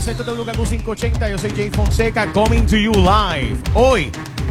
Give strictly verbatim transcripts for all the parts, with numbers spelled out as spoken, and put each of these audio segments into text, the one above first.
Seguimos, esto es W K Q quinientos ochenta, yo soy Jay Fonseca, coming to you live. Hoy,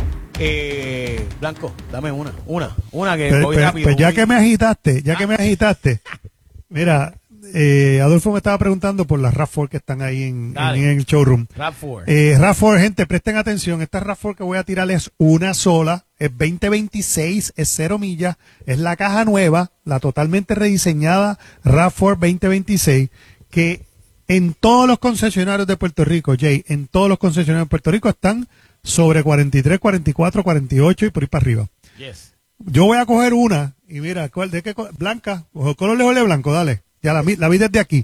eh, Blanco, dame una, una, una que Pero, voy pero, rápido. pues ya voy. que me agitaste, ya que me agitaste, mira, eh, Adolfo me estaba preguntando por las RAV cuatro que están ahí en, en, en el showroom. RAV cuatro. Eh, RAV cuatro, gente, presten atención, esta RAV cuatro que voy a tirar es una sola, es veinte veintiséis, es cero millas, es la caja nueva, la totalmente rediseñada RAV cuatro veinte veintiséis, que en todos los concesionarios de Puerto Rico, Jay, en todos los concesionarios de Puerto Rico están sobre cuarenta y tres, cuarenta y cuatro, cuarenta y ocho y por ahí para arriba. Yes. Yo voy a coger una, y mira, ¿cuál, de qué, co- blanca, o color de blanco, dale, ya la, vi- la vi desde aquí.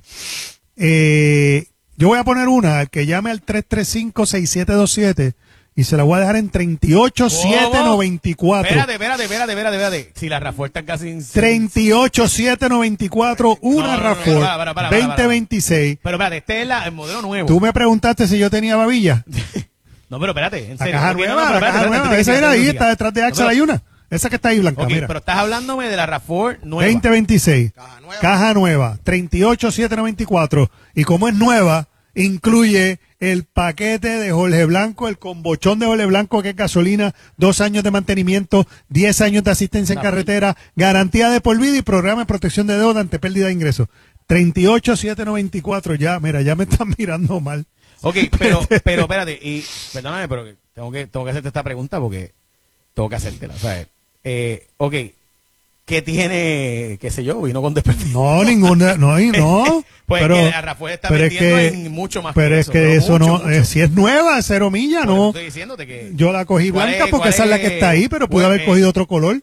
Eh, yo voy a poner una, el que llame al tres tres cinco, seis siete dos siete, y se la voy a dejar en treinta y ocho siete noventa y cuatro. Espérate, espérate, espérate, espérate, espérate. Si la RAV cuatro está casi... en- treinta y ocho siete noventa y cuatro, una No, no, no, RAV no, cuatro, para, para, para, para, veinte para. veintiséis. Pero espérate, este es la, el modelo nuevo. Tú me preguntaste si yo tenía babilla. No, pero espérate, en La serio. caja Ok, nueva, no, no, la pero caja espérate, nueva. espérate, Esa espérate, era ahí, espérate, está detrás de No, Axel, pero- hay una. Esa que está ahí blanca, Ok, mira. pero estás hablándome de la RAV cuatro nueva. veinte veintiséis. Caja nueva. Caja nueva. treinta y ocho siete noventa y cuatro. Y como es nueva, incluye el paquete de Jorge Blanco, el combochón de Jorge Blanco, que es gasolina, dos años de mantenimiento, diez años de asistencia en Una carretera, garantía de por vida y programa de protección de deuda ante pérdida de ingresos. treinta y ocho siete noventa y cuatro. Ya, mira, ya me están mirando mal. Ok, pero, pero espérate, y perdóname, pero que tengo que, tengo que hacerte esta pregunta porque tengo que hacértela, ¿sabes? Eh, ok, ¿qué tiene, qué sé yo, vino con desperdicio? No, ninguna, no, y no. Pues pero, que la Rafael está pero es vendiendo que, en mucho más pero que es eso, que pero eso mucho, no, mucho. eh, si es nueva, cero millas, Por eso no. estoy diciéndote que... Yo la cogí ¿Cuál blanca es- porque cuál esa es la es- que está ahí, pero pude cuál haber es? cogido otro color.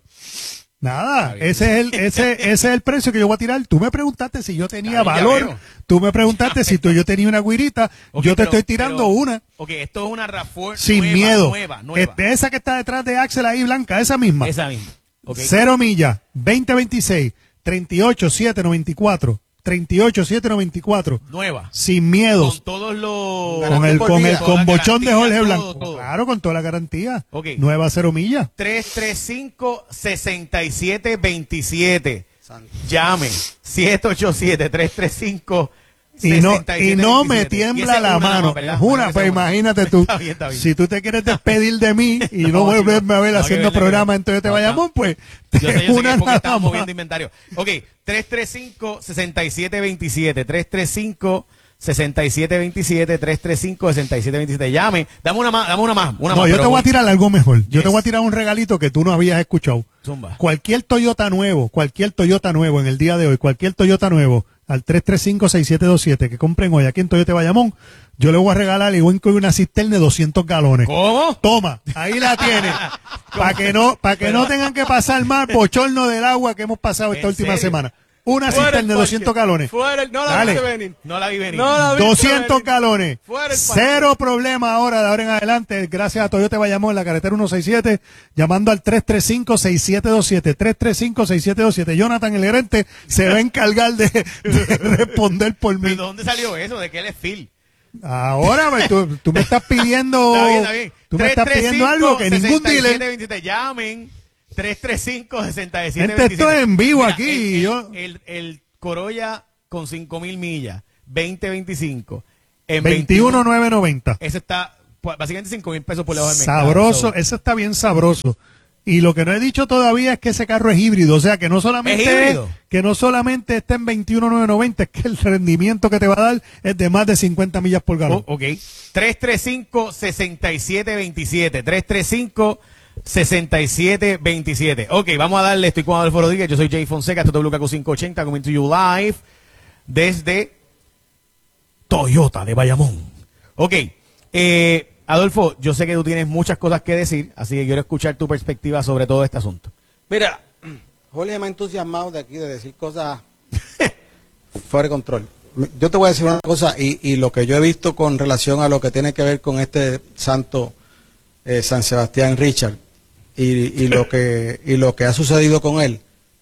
Nada, Está bien. ese es el, ese, ese es el precio que yo voy a tirar. Tú me preguntaste si yo tenía Está bien, ya valor. veo. Tú me preguntaste si tú, yo tenía una guirita. Ok, yo te pero- estoy tirando pero- una. Ok, esto es una RAV cuatro Sin nueva, miedo. nueva, nueva. Eh, Esa que está detrás de Axel ahí blanca, esa misma. Esa misma. Ok. Cero millas, veinte veintiséis, treinta y ocho siete noventa y cuatro, treinta y ocho siete noventa y cuatro. Nueva. Sin miedos. Con todos los... Con el, por con vida. el Toda la combochón de garantía, Jorge todo, Blanco. todo. Claro, con toda la garantía. Ok. Nueva cero millas. tres tres cinco, seis siete dos siete. Santo. Llame. siete ocho siete, tres tres cinco, Y no, seis siete y no me dos siete. Y tiembla esa es la una mano. nomás, ¿verdad? Una, Esa pues es una. imagínate tú. Está bien, está bien. Si tú te quieres despedir de mí y no, No, volverme a ver no, que haciendo verdad, programa que en Toyota no, Bayamón, pues Yo sé, yo sé que es una porque nada estamos más. moviendo inventario. Ok, tres tres cinco, seis siete dos siete, tres tres cinco, seis siete dos siete, tres tres cinco, seis siete dos siete. Llame, dame una más, dame una más. Una No, más, yo pero te voy a tirar algo mejor. Yo Yes. te voy a tirar un regalito que tú no habías escuchado. Zumba. Cualquier Toyota nuevo, cualquier Toyota nuevo en el día de hoy, cualquier Toyota nuevo al tres tres cinco, seis siete dos siete que compren hoy aquí en Toyota Bayamón, yo le voy a regalar y voy a incluir una cisterna de doscientos galones. ¿Cómo? Toma, ahí la tienes. Para que no, para que no tengan que pasar más bochorno del agua que hemos pasado esta ¿En última serio? semana. Una Fuera cisterna el de parque. doscientos galones. Fuera el, no la Dale. viste venir. No la vi venir. No la viste doscientos venir. galones. Fuera el parque. Cero problema ahora de ahora en adelante. Gracias a Toyota Bayamón en la carretera ciento sesenta y siete. Llamando al tres tres cinco, seis siete dos siete. tres tres cinco, seis siete dos siete. Jonathan, el gerente, se va a encargar de, de responder por ¿Pero mí. de dónde salió eso? ¿De qué él es Phil? Ahora, pues, tú, tú me estás pidiendo. Está bien, está bien. Tú me estás pidiendo algo que ningún dealer. tres tres cinco, seis siete dos siete. Llamen. tres tres cinco, seis siete dos siete. Gente, esto es en vivo Mira, aquí, El, el, yo- el, el Corolla con cinco mil millas, veinte veinticinco. En veintiuno mil novecientos noventa. Ese está pues, básicamente cinco mil pesos por debajo del mercado. Sabroso, So, eso está bien sabroso. Y lo que no he dicho todavía es que ese carro es híbrido, o sea que no solamente ¿Es híbrido? que no solamente está en veintiuno mil novecientos noventa, es que el rendimiento que te va a dar es de más de cincuenta millas por galón. oh, ok. tres tres cinco, seis siete dos siete. tres tres cinco, seis siete dos siete. Ok, vamos a darle. Estoy con Adolfo Rodríguez. Yo soy Jay Fonseca. Esto es W K Q quinientos ochenta. Coming to you live desde Toyota de Bayamón. Ok. Eh, Adolfo, yo sé que tú tienes muchas cosas que decir, así que quiero escuchar tu perspectiva sobre todo este asunto. Mira, Jorge me ha entusiasmado de aquí de decir cosas fuera de control. Yo te voy a decir una cosa y, y lo que yo he visto con relación a lo que tiene que ver con este santo eh, San Sebastián Richard y, y lo que y lo que ha sucedido con él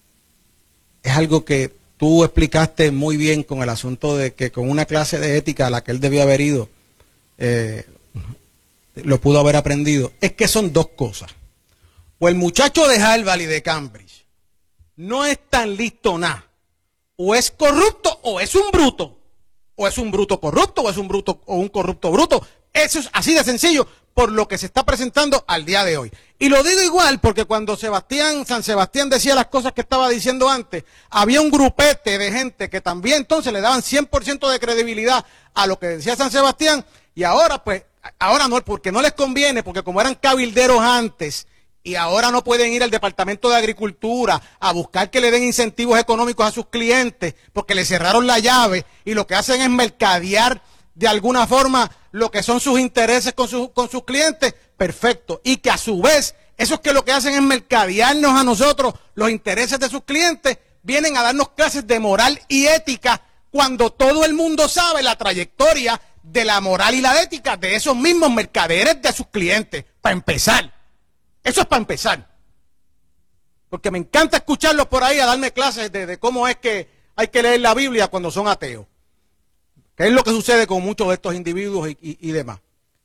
es algo que tú explicaste muy bien con el asunto de que con una clase de ética a la que él debió haber ido eh, lo pudo haber aprendido. Es que son dos cosas. O el muchacho de Harvard y de Cambridge no es tan listo nada. O es corrupto o es un bruto. o es un bruto corrupto, o es un bruto o un corrupto bruto. Eso es así de sencillo por lo que se está presentando al día de hoy. Y lo digo igual porque cuando Sebastián, San Sebastián decía las cosas que estaba diciendo antes, había un grupete de gente que también entonces le daban cien por ciento de credibilidad a lo que decía San Sebastián, y ahora pues, ahora no, porque no les conviene, porque como eran cabilderos antes, y ahora no pueden ir al Departamento de Agricultura a buscar que le den incentivos económicos a sus clientes, porque le cerraron la llave, y lo que hacen es mercadear de alguna forma lo que son sus intereses con, su, con sus clientes, perfecto. Y que a su vez, esos que lo que hacen es mercadearnos a nosotros los intereses de sus clientes, vienen a darnos clases de moral y ética, cuando todo el mundo sabe la trayectoria de la moral y la ética de esos mismos mercaderes de sus clientes, para empezar. Eso es para empezar. Porque me encanta escucharlos por ahí a darme clases de, de cómo es que hay que leer la Biblia cuando son ateos. Que es lo que sucede con muchos de estos individuos y, y, y demás.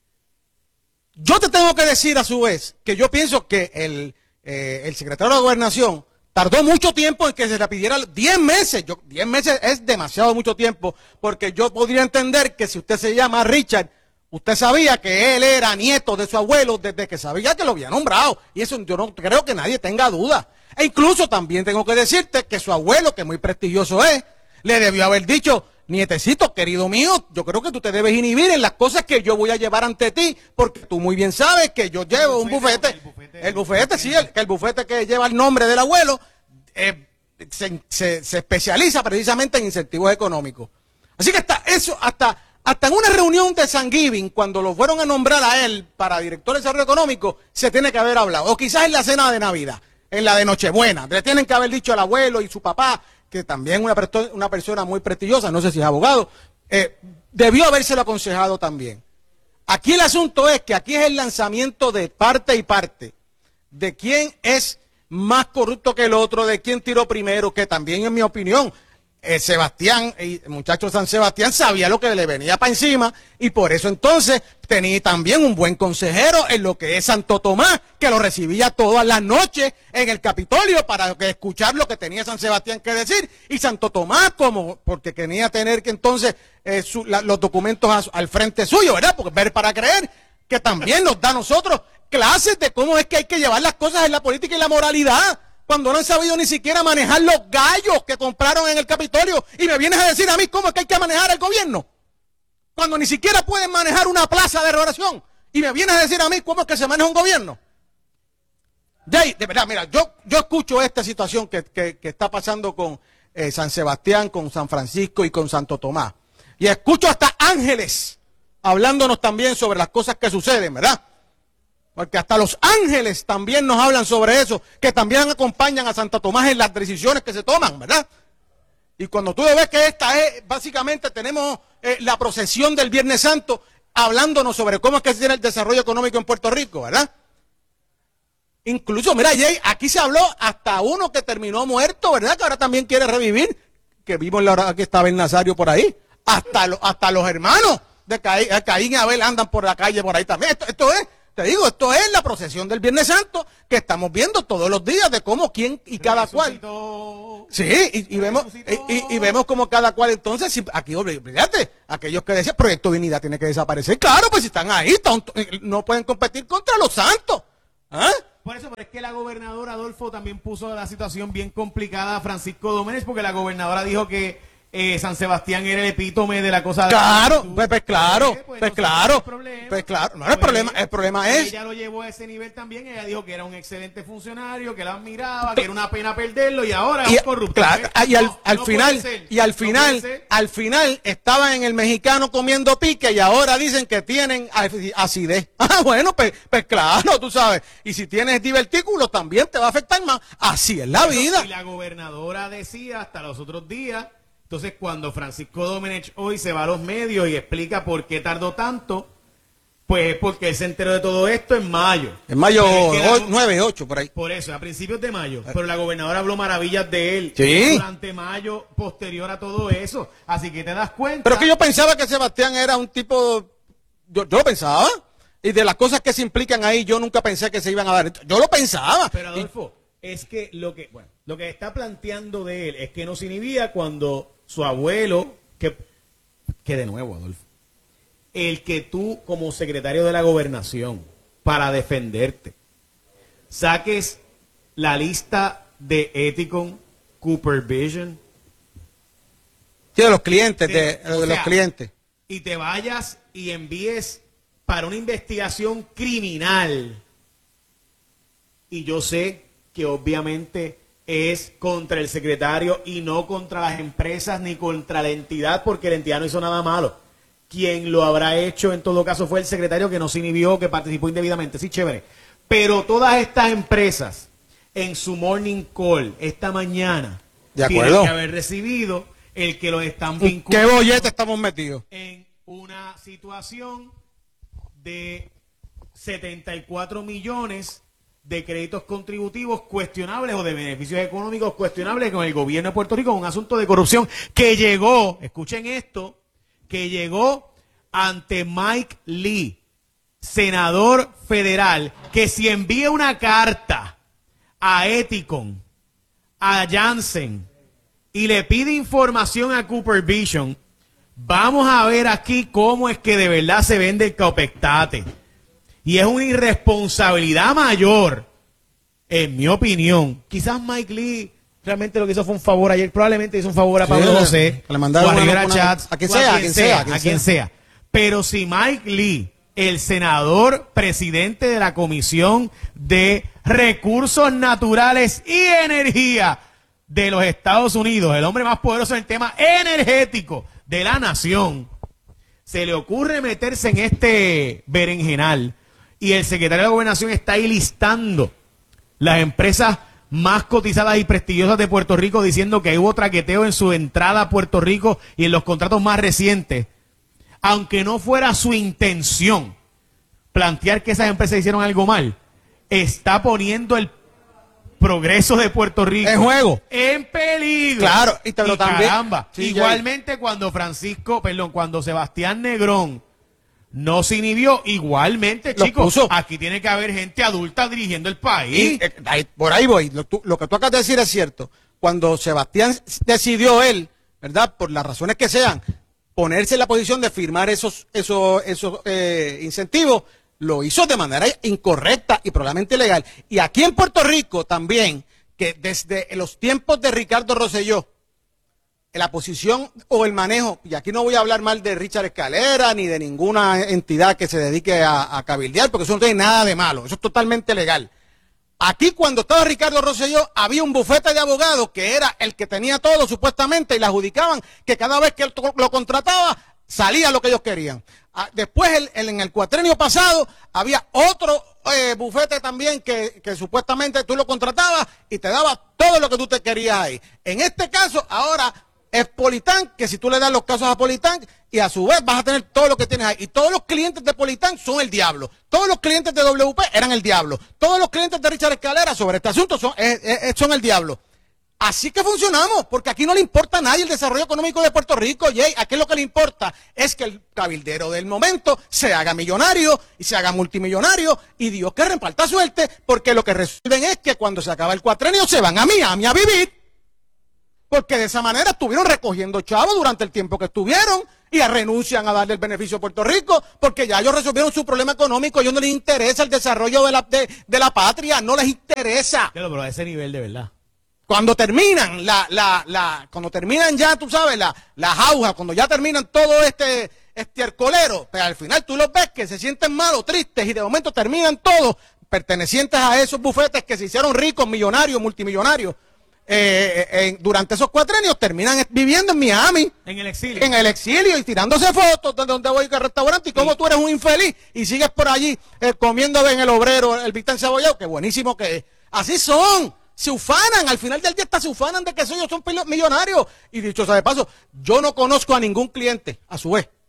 Yo te tengo que decir a su vez que yo pienso que el, eh, el secretario de la Gobernación tardó mucho tiempo en que se le pidiera diez meses. Yo, diez meses es demasiado mucho tiempo, porque yo podría entender que si usted se llama Richard, usted sabía que él era nieto de su abuelo desde que sabía que lo había nombrado. Y eso yo no creo que nadie tenga duda. E incluso también tengo que decirte que su abuelo, que muy prestigioso es, le debió haber dicho: nietecito, querido mío, yo creo que tú te debes inhibir en las cosas que yo voy a llevar ante ti, porque tú muy bien sabes que yo llevo un bufete, el bufete, el bufete sí, el, el bufete que lleva el nombre del abuelo, eh, se, se, se especializa precisamente en incentivos económicos. Así que hasta eso, hasta, hasta en una reunión de Thanksgiving, cuando lo fueron a nombrar a él para director de desarrollo económico, se tiene que haber hablado, o quizás en la cena de Navidad, en la de Nochebuena, le tienen que haber dicho al abuelo y su papá, que también una, una persona muy prestigiosa, no sé si es abogado, eh, debió habérselo aconsejado también. Aquí el asunto es que aquí es el lanzamiento de parte y parte, de quién es más corrupto que el otro, de quién tiró primero, que también en mi opinión, eh, Sebastián, el muchacho San Sebastián sabía lo que le venía para encima, y por eso entonces tenía también un buen consejero en lo que es Santo Tomás, que lo recibía todas las noches en el Capitolio para que escuchar lo que tenía San Sebastián que decir, y Santo Tomás, como porque quería tener que entonces eh, su, la, los documentos a, al frente suyo, ¿verdad? Porque ver para creer, que también nos da a nosotros clases de cómo es que hay que llevar las cosas en la política y la moralidad, cuando no han sabido ni siquiera manejar los gallos que compraron en el Capitolio, y me vienes a decir a mí cómo es que hay que manejar el gobierno, cuando ni siquiera pueden manejar una plaza de oración, y me vienes a decir a mí cómo es que se maneja un gobierno. Jay, de verdad, mira, yo, yo escucho esta situación que, que, que está pasando con eh, San Sebastián, con San Francisco y con Santo Tomás, y escucho hasta ángeles hablándonos también sobre las cosas que suceden, ¿verdad? Porque hasta los ángeles también nos hablan sobre eso, que también acompañan a Santo Tomás en las decisiones que se toman, ¿verdad? Y cuando tú ves que esta es, básicamente tenemos eh, la procesión del Viernes Santo, hablándonos sobre cómo es que se tiene el desarrollo económico en Puerto Rico, ¿verdad? Incluso, mira, Jay, aquí se habló hasta uno que terminó muerto, ¿verdad? Que ahora también quiere revivir, que vimos la hora que estaba el Nazario por ahí. Hasta, lo, hasta los hermanos de Caín, Caín y Abel andan por la calle por ahí también. Esto, esto es... Te digo, esto es la procesión del Viernes Santo que estamos viendo todos los días de cómo, quién y cada cual. Sí, y, y vemos y, y, y vemos como cada cual entonces, si, aquí, fíjate, aquellos que decían Proyecto Dignidad tiene que desaparecer, claro, pues si están ahí, tonto, no pueden competir contra los santos. ¿Ah? Por eso, pero es que la gobernadora Adolfo también puso la situación bien complicada a Francisco Domenech, porque la gobernadora dijo que Eh, San Sebastián era el epítome de la cosa. Claro, de pues, pues claro, pues, pues, pues claro, problema, pues claro, no, pues, el problema, el problema es. Ella lo llevó a ese nivel también, ella dijo que era un excelente funcionario, que la admiraba, que era una pena perderlo y ahora es un corrupto. Claro, y al, no, al no final, y al final, no al final estaban en el mexicano comiendo pique y ahora dicen que tienen acidez. Ah, bueno, pues, pues claro, tú sabes, y si tienes divertículos también te va a afectar más. Así es la vida. Y la gobernadora decía hasta los otros días. Entonces, cuando Francisco Domenech hoy se va a los medios y explica por qué tardó tanto, pues es porque él se enteró de todo esto en mayo. En mayo nueve, ocho, por ahí. Por eso, a principios de mayo. Pero la gobernadora habló maravillas de él. Sí. Durante mayo, posterior a todo eso. Así que te das cuenta. Pero es que yo pensaba que Sebastián era un tipo... Yo, yo lo pensaba. Y de las cosas que se implican ahí, yo nunca pensé que se iban a dar. Yo lo pensaba. Pero Adolfo, y... es que lo que... Bueno, lo que está planteando de él es que no se inhibía cuando... su abuelo, que, que de nuevo, Adolfo, el que tú como secretario de la gobernación, para defenderte, saques la lista de Ethicon, Cooper Vision, Sí, de los clientes, de, te- de o los sea, clientes. y te vayas y envíes para una investigación criminal. Y yo sé que obviamente es contra el secretario y no contra las empresas ni contra la entidad, porque la entidad no hizo nada malo. Quien lo habrá hecho en todo caso fue el secretario, que no se inhibió, que participó indebidamente. Sí, chévere. Pero todas estas empresas en su morning call esta mañana De tienen acuerdo. que haber recibido el que los están ¿En qué vinculando bollete estamos metidos? en una situación de setenta y cuatro millones de créditos contributivos cuestionables o de beneficios económicos cuestionables con el gobierno de Puerto Rico, un asunto de corrupción que llegó, escuchen esto, que llegó ante Mike Lee, senador federal, que si envía una carta a Ethicon, a Janssen, y le pide información a Cooper Vision, vamos a ver aquí cómo es que de verdad se vende el copectate. Y es una irresponsabilidad mayor, en mi opinión. Quizás Mike Lee realmente lo que hizo fue un favor ayer, probablemente hizo un favor a Sí, Pablo José, que le mandaron o a una- Rivera una- Chats, a quien o sea, a quien sea, a quien sea. Pero si Mike Lee, el senador presidente de la Comisión de Recursos Naturales y Energía de los Estados Unidos, el hombre más poderoso en el tema energético de la nación, se le ocurre meterse en este berenjenal y el secretario de la Gobernación está ahí listando las empresas más cotizadas y prestigiosas de Puerto Rico, diciendo que hubo traqueteo en su entrada a Puerto Rico y en los contratos más recientes, aunque no fuera su intención plantear que esas empresas hicieron algo mal, está poniendo el progreso de Puerto Rico En juego. en peligro. Claro, y te lo también- caramba, Sí, igualmente cuando Francisco, perdón, cuando Sebastián Negrón no se inhibió, igualmente, Los chicos, puso. aquí tiene que haber gente adulta dirigiendo el Y, país. eh, ahí- por ahí voy. Lo, tú- lo que tú acabas de decir es cierto. Cuando Sebastián decidió él, ¿verdad? Por las razones que sean, ponerse en la posición de firmar esos, esos, esos eh, incentivos, lo hizo de manera incorrecta y probablemente ilegal. Y aquí en Puerto Rico también, que desde los tiempos de Ricardo Rosselló, la posición o el manejo, y aquí no voy a hablar mal de Richard Escalera ni de ninguna entidad que se dedique a, a cabildear, porque eso no tiene nada de malo, eso es totalmente legal. Aquí cuando estaba Ricardo Rosselló había un bufete de abogados que era el que tenía todo supuestamente y le adjudicaban que cada vez que él to- lo contrataba salía lo que ellos querían. Ah, Después el- el- en el cuatrenio pasado había otro eh, bufete también que, que supuestamente tú lo contratabas y te daba todo lo que tú te querías ahí. En este caso ahora es Politán, que si tú le das los casos a Politán y a su vez vas a tener todo lo que tienes ahí. Y todos los clientes de Politán son el diablo. Todos los clientes de W P eran el diablo. Todos los clientes de Richard Escalera sobre este asunto son, eh, eh, son el diablo. Así que funcionamos, porque aquí no le importa a nadie el desarrollo económico de Puerto Rico, Jay. Aquí lo que le importa es que el cabildero del momento se haga millonario y se haga multimillonario y Dios que reparta suerte, porque lo que resuelven es que cuando se acaba el cuatrenio se van a Miami a vivir. Porque de esa manera estuvieron recogiendo chavos durante el tiempo que estuvieron y renuncian a darle el beneficio a Puerto Rico porque ya ellos resolvieron su problema económico. A ellos no les interesa el desarrollo de la, de, de la patria, no les interesa. Claro, pero a ese nivel de verdad. Cuando terminan la, la, la, cuando terminan ya, tú sabes, la, las jaujas, cuando ya terminan todo este, este arcolero, pero al final tú los ves que se sienten malos, tristes y de momento terminan todos pertenecientes a esos bufetes que se hicieron ricos, millonarios, multimillonarios. Eh, eh, eh, durante esos cuatrenios terminan viviendo en Miami, En el exilio. en el exilio y tirándose fotos de donde voy al restaurante y cómo tú eres un infeliz y sigues por allí eh, comiendo en el obrero el bistec cebollado, que buenísimo que es. Así son, se ufanan, al final del día hasta se ufanan de que ellos son pilo- millonarios. Y dicho sea de paso, yo no conozco a ningún cliente, a su vez,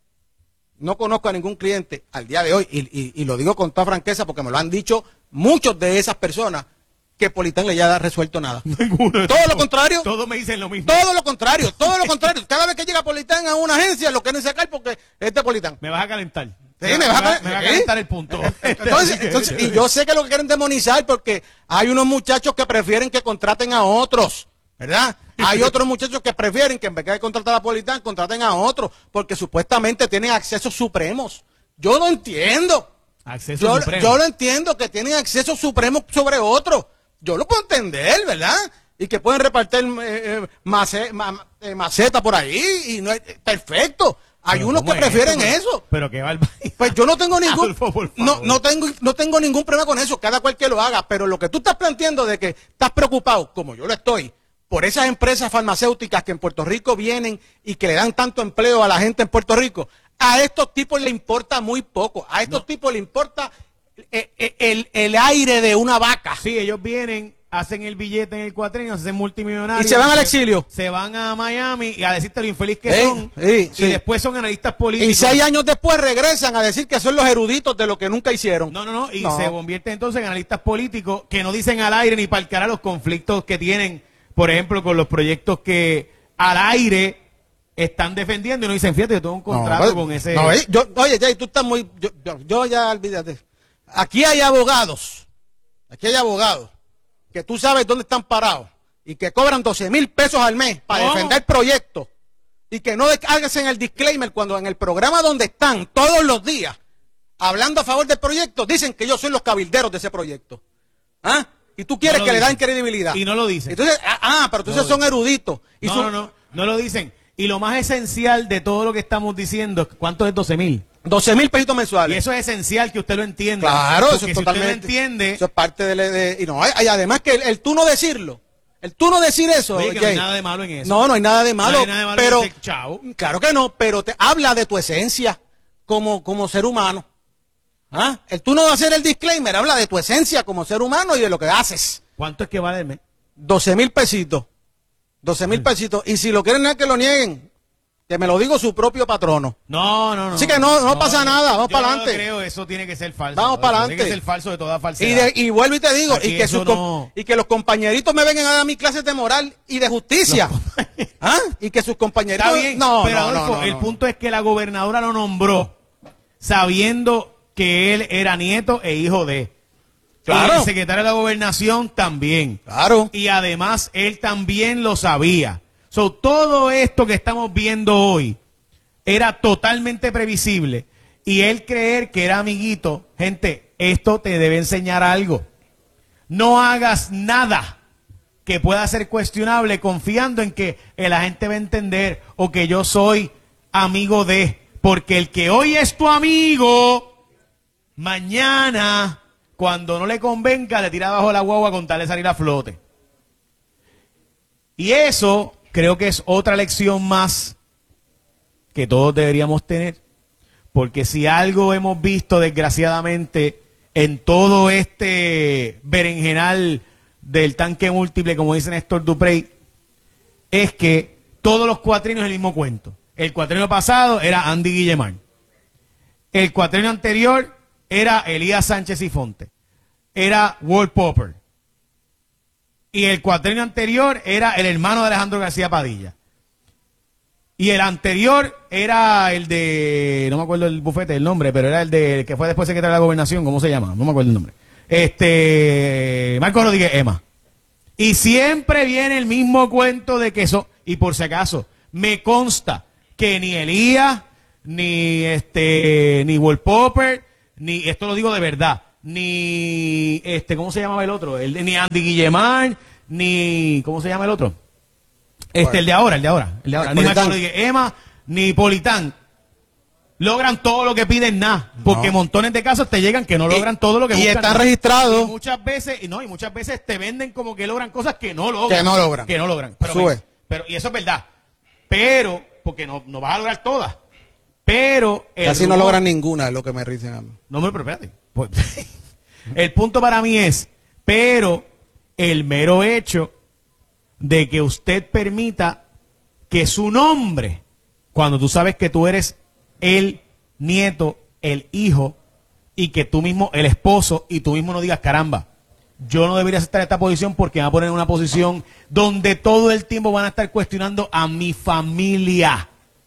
no conozco a ningún cliente al día de hoy, y, y, y lo digo con toda franqueza porque me lo han dicho muchos de esas personas, que Politán le haya resuelto nada. Ninguno. Todo lo contrario. Todos me dicen lo mismo. Todo lo contrario, todo lo contrario. Cada vez que llega Politán a una agencia, lo quieren sacar porque es de Politán. Me vas a calentar. Sí, me va a- me va a ¿sí? calentar el punto. Entonces, entonces, y yo sé que lo que quieren demonizar porque hay unos muchachos que prefieren que contraten a otros ¿verdad? Hay otros muchachos que prefieren que en vez de contratar a Politán, contraten a otros, porque supuestamente tienen accesos supremos. Yo lo entiendo. Acceso Yo, supremo. yo lo entiendo que tienen acceso supremo sobre otros. Yo lo puedo entender, ¿verdad? Y que pueden repartir eh, eh, mace- ma- eh, maceta por ahí y no es perfecto. Hay Pero unos ¿cómo que es prefieren esto? eso. Pero qué barbaridad. Pues yo no tengo ningún Adolfo, por no, favor. no tengo no tengo ningún problema con eso, cada cual que lo haga, pero lo que tú estás planteando de que estás preocupado, como yo lo estoy, por esas empresas farmacéuticas que en Puerto Rico vienen y que le dan tanto empleo a la gente en Puerto Rico, a estos tipos le importa muy poco, a estos No. tipos le importa el, el, el aire de una vaca. Sí, ellos vienen, hacen el billete en el cuatrenio, se hacen multimillonarios. Y se van al exilio. Se van a Miami y a decirte lo infeliz que Sí, son. sí, sí. Y después son analistas políticos. Y seis años después regresan a decir que son los eruditos de lo que nunca hicieron. No, no, no. Y No. se convierten entonces en analistas políticos que no dicen al aire ni para el cara los conflictos que tienen, por ejemplo, con los proyectos que al aire están defendiendo y no dicen, fíjate, yo tengo un contrato pues, con ese. no, eh, yo, oye, Jay, tú estás muy. Yo, yo, yo ya olvídate. Aquí hay abogados. Aquí hay abogados que tú sabes dónde están parados y que cobran doce mil pesos al mes para ¿Cómo? defender proyectos y que no hagas en el disclaimer cuando en el programa donde están todos los días hablando a favor del proyecto dicen que ellos son los cabilderos de ese proyecto. ¿Ah? Y tú quieres No lo que le dicen. dan credibilidad. Y no lo dicen. Entonces, ah, ah, pero entonces No lo son dicen. eruditos. Y No, son- no, no, no lo dicen. Y lo más esencial de todo lo que estamos diciendo, ¿cuánto es doce mil? doce mil pesitos Y mensuales. eso es esencial que usted lo entienda. Claro, Porque eso es si totalmente. usted lo entiende, Eso es parte de, de- y no, hay- hay- además que el, el tú no decirlo, el tú no decir eso, oye, que no hay Jay, nada de malo en eso. no, no hay nada de No malo, hay nada de malo en pero decir chao. claro que no, pero te habla de tu esencia como, como ser humano. ¿Ah? El tú no hacer el disclaimer habla de tu esencia como ser humano y de lo que haces. ¿Cuánto es que vale el mes? doce mil pesitos. doce mil pesitos. Y si lo quieren negar, que lo nieguen. Que me lo digo su propio patrono. No, no, no. Así que no- no pasa nada, vamos yo para no adelante. creo, eso tiene que ser falso. Vamos Eso para Tiene que adelante. ser falso de toda falsedad. Y, de- y vuelvo y te digo, Aquí y que, eso sus com- no- y que los compañeritos me vengan a dar mis clases de moral y de justicia. ¿Ah? Y que sus compañeritos... Está bien, no, pero no, Adolfo, no, no, el no. punto es que la gobernadora lo nombró sabiendo que él era nieto e hijo de. Claro. Y el secretario de la gobernación también. Claro. Y además él también lo sabía. So, todo esto que estamos viendo hoy era totalmente previsible. Y él creer que era amiguito, gente, esto te debe enseñar algo. No hagas nada que pueda ser cuestionable confiando en que la gente va a entender o que yo soy amigo de. Porque el que hoy es tu amigo, mañana, cuando no le convenga, le tira bajo la guagua con tal de salir a flote. Y eso creo que es otra lección más que todos deberíamos tener. Porque si algo hemos visto, desgraciadamente, en todo este berenjenal del tanque múltiple, como dice Néstor Duprey, es que todos los cuatrienios es el mismo cuento. El cuatrenio pasado era Andy Guillemard. El cuatrenio anterior era Elías Sánchez y Fonte. Era Walt Popper. Y el cuatrenio anterior era el hermano de Alejandro García Padilla. Y el anterior era el de, no me acuerdo el bufete, el nombre, pero era el de el que fue después secretario de la gobernación, ¿cómo se llama? No me acuerdo el nombre. Este, Marco Rodríguez Ema. Y siempre viene el mismo cuento de que eso, y por si acaso, me consta que ni Elías, ni este, ni Walt Popper, ni, esto lo digo de verdad, ni este, ¿cómo se llamaba el otro? El, de- ni Andy Guillemard, ni, ¿cómo se llama el otro? Este, el de ahora, el de ahora, el de ahora. Ni Politán. Marco Rodríguez Ema, ni Politán logran todo lo que piden nada, porque No. montones de casos te llegan que no Y- logran todo lo que y buscan. están nada. registrados. Y muchas veces, y no, y muchas veces te venden como que logran cosas que no logran. Que no logran. Que no logran. Pero, Sube. pero y eso es verdad. Pero, porque no, no vas a lograr todas. Pero el Casi no rumor- logran ninguna, es lo que me dicen a mí. No, pero espérate. Pues, el punto para mí es, pero el mero hecho de que usted permita que su nombre, cuando tú sabes que tú eres el nieto, el hijo, y que tú mismo, el esposo, y tú mismo no digas, caramba, yo no debería aceptar esta posición porque me va a poner en una posición donde todo el tiempo van a estar cuestionando a mi familia.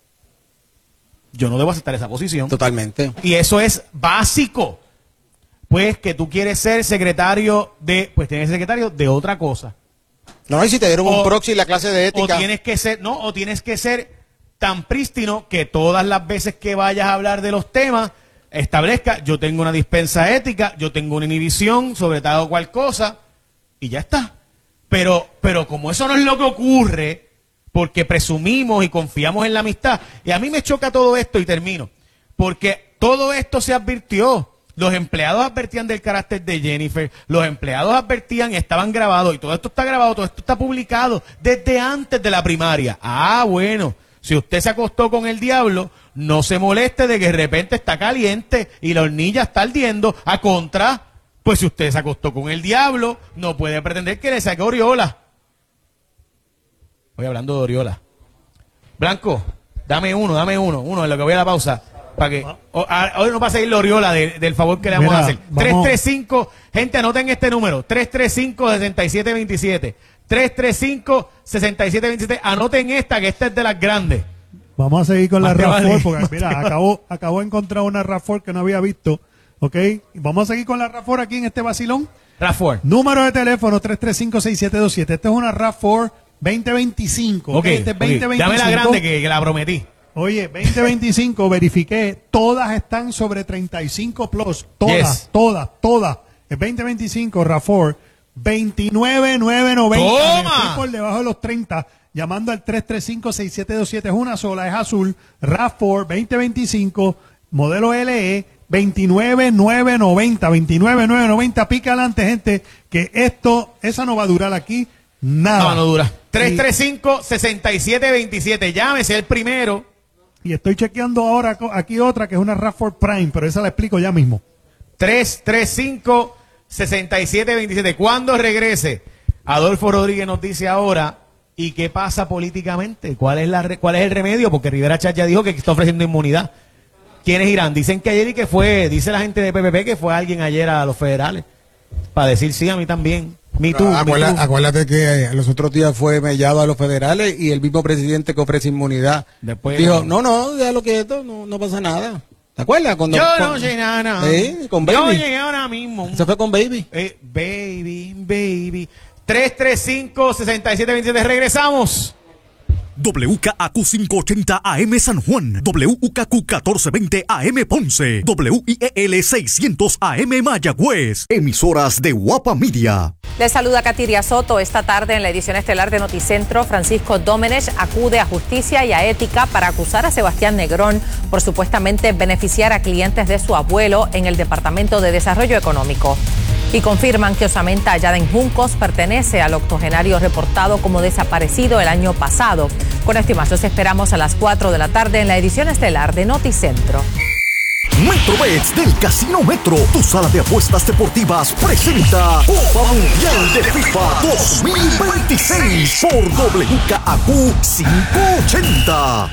Yo no debo aceptar esa posición. Totalmente. Y eso es básico. Pues que tú quieres ser secretario de, pues tienes que ser secretario de otra cosa. No, y si te dieron O- un proxy la clase de ética. O tienes que ser, no, o tienes que ser tan prístino que todas las veces que vayas a hablar de los temas, establezca, yo tengo una dispensa ética, yo tengo una inhibición sobre tal o cual cosa, y ya está. Pero, pero como eso no es lo que ocurre, porque presumimos y confiamos en la amistad, y a mí me choca todo esto y termino, porque todo esto se advirtió. Los empleados advertían del carácter de Jennifer, los empleados advertían y estaban grabados, y todo esto está grabado, todo esto está publicado desde antes de la primaria. Ah, bueno, si usted se acostó con el diablo, no se moleste de que de repente está caliente y la hornilla está ardiendo. A contra, pues si usted se acostó con el diablo, no puede pretender que le saque Oriola. Voy hablando de Oriola. Blanco, dame uno, dame uno, uno en lo que voy a la pausa. Para que o- a- hoy nos va a seguir la Oriola de- del favor que le vamos Mira, a hacer. vamos- tres tres cinco, gente, anoten este número: tres tres cinco, seis siete dos siete. tres tres cinco, seis siete dos siete. Anoten esta, que esta es de las grandes. Vamos a seguir con Más la te RAV vale, cuatro, porque más mira, te vale. acabo, acabo de encontrar una RAV cuatro que no había visto, ¿ok? Vamos a seguir con la RAV cuatro aquí en este vacilón. Rafor. Número de teléfono tres tres cinco, seis siete dos siete. Esta es una RAV cuatro veinte veinticinco. Ok, Este es ok. veinte veinticinco. Dame la grande que, que la prometí. Oye, veinte veinticinco, verifiqué, todas están sobre treinta y cinco plus, todas, Yes. todas, todas. El veinte veinticinco, RAV cuatro, veintinueve mil novecientos noventa. ¡Toma! Me fui por debajo de los treinta, llamando al tres tres cinco, seis siete dos siete. Es una sola, es azul, RAV cuatro, veinte veinticinco, modelo L E, veintinueve mil novecientos noventa, veintinueve mil novecientos noventa. Pica adelante, gente, que esto, esa no va a durar aquí nada. No, no dura. Y- tres tres cinco, seis siete dos siete. Llámese el primero. Y estoy chequeando ahora co- aquí otra que es una RAV cuatro Prime, pero esa la explico ya mismo. tres tres cinco, seis siete dos siete. Cuando regrese, Adolfo Rodríguez nos dice ahora, ¿y qué pasa políticamente? ¿Cuál es, la re- cuál es el remedio? Porque Rivera Chat ya dijo que está ofreciendo inmunidad. ¿Quiénes irán? Dicen que ayer y que fue, dice la gente de P P P que fue alguien ayer a los federales. Para decir sí, a mí también. Me too, me Acuérdate, too. acuérdate que los otros días fue mellado a los federales y el mismo presidente que ofrece inmunidad Después- dijo, no, no, déjalo quieto, no, no pasa nada. ¿Te acuerdas? Cuando, Yo cuando- no sé nada. nada. Sí, con Yo Baby. llegué ahora mismo. Se fue con Baby. Eh, baby, baby. tres tres cinco, seis siete dos siete. Regresamos. W K A Q quinientos ochenta A M San Juan, W K Q catorce veinte A M Ponce, W I E L seiscientos A M Mayagüez. Emisoras de Guapa Media. Les saluda Katiria Soto. Esta tarde en la edición estelar de Noticentro, Francisco Domenech acude a Justicia y a Ética para acusar a Sebastián Negrón por supuestamente beneficiar a clientes de su abuelo en el Departamento de Desarrollo Económico. Y confirman que osamenta hallada en Juncos pertenece al octogenario reportado como desaparecido el año pasado. Con esto y más los esperamos a las cuatro de la tarde en la edición estelar de Noticentro. Metrobets del Casino Metro, tu sala de apuestas deportivas, presenta Copa Mundial de FIFA dos mil veintiséis por W K A Q quinientos ochenta.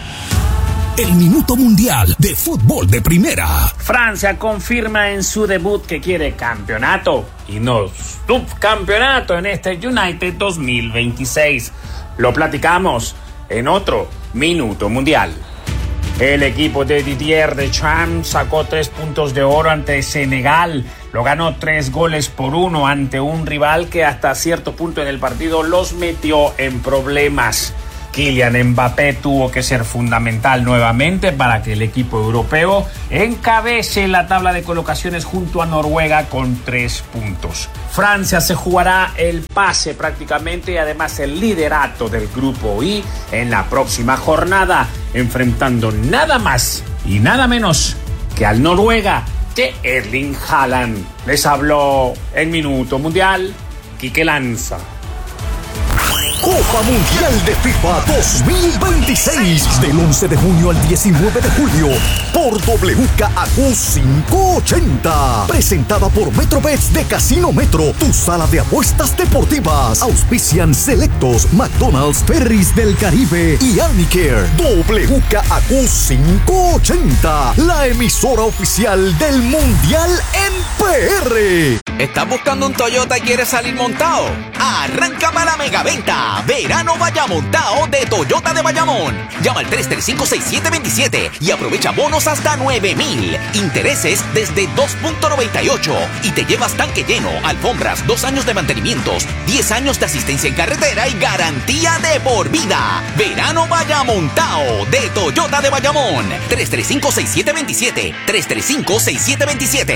El minuto mundial de fútbol de primera. Francia confirma en su debut que quiere campeonato y no subcampeonato en este United dos mil veintiséis. Lo platicamos en otro minuto mundial. El equipo de Didier Deschamps sacó tres puntos de oro ante Senegal. Lo ganó tres goles por uno ante un rival que hasta cierto punto en el partido los metió en problemas. Kylian Mbappé tuvo que ser fundamental nuevamente para que el equipo europeo encabece la tabla de colocaciones junto a Noruega con tres puntos. Francia se jugará el pase prácticamente y además el liderato del grupo I en la próxima jornada, enfrentando nada más y nada menos que al Noruega de Erling Haaland. Les habló en Minuto Mundial Quique Lanza. Copa Mundial de FIFA dos mil veintiséis del once de junio al diecinueve de julio por W K A Q quinientos ochenta. Presentada por Metrobets de Casino Metro, tu sala de apuestas deportivas. Auspician Selectos, McDonald's, Ferris del Caribe y Arnicare. W K A Q quinientos ochenta, la emisora oficial del Mundial en P R. ¿Estás buscando un Toyota y quieres salir montado? Arranca para la megaventa. Llega Verano Vallamontao de Toyota de Bayamón. Llama al tres tres cinco, seis siete dos siete y aprovecha bonos hasta nueve mil. Intereses desde dos punto noventa y ocho y te llevas tanque lleno, alfombras, dos años de mantenimientos, diez años de asistencia en carretera y garantía de por vida. Verano Vallamontao de Toyota de Bayamón. tres tres cinco, seis siete dos siete. tres tres cinco, seis siete dos siete.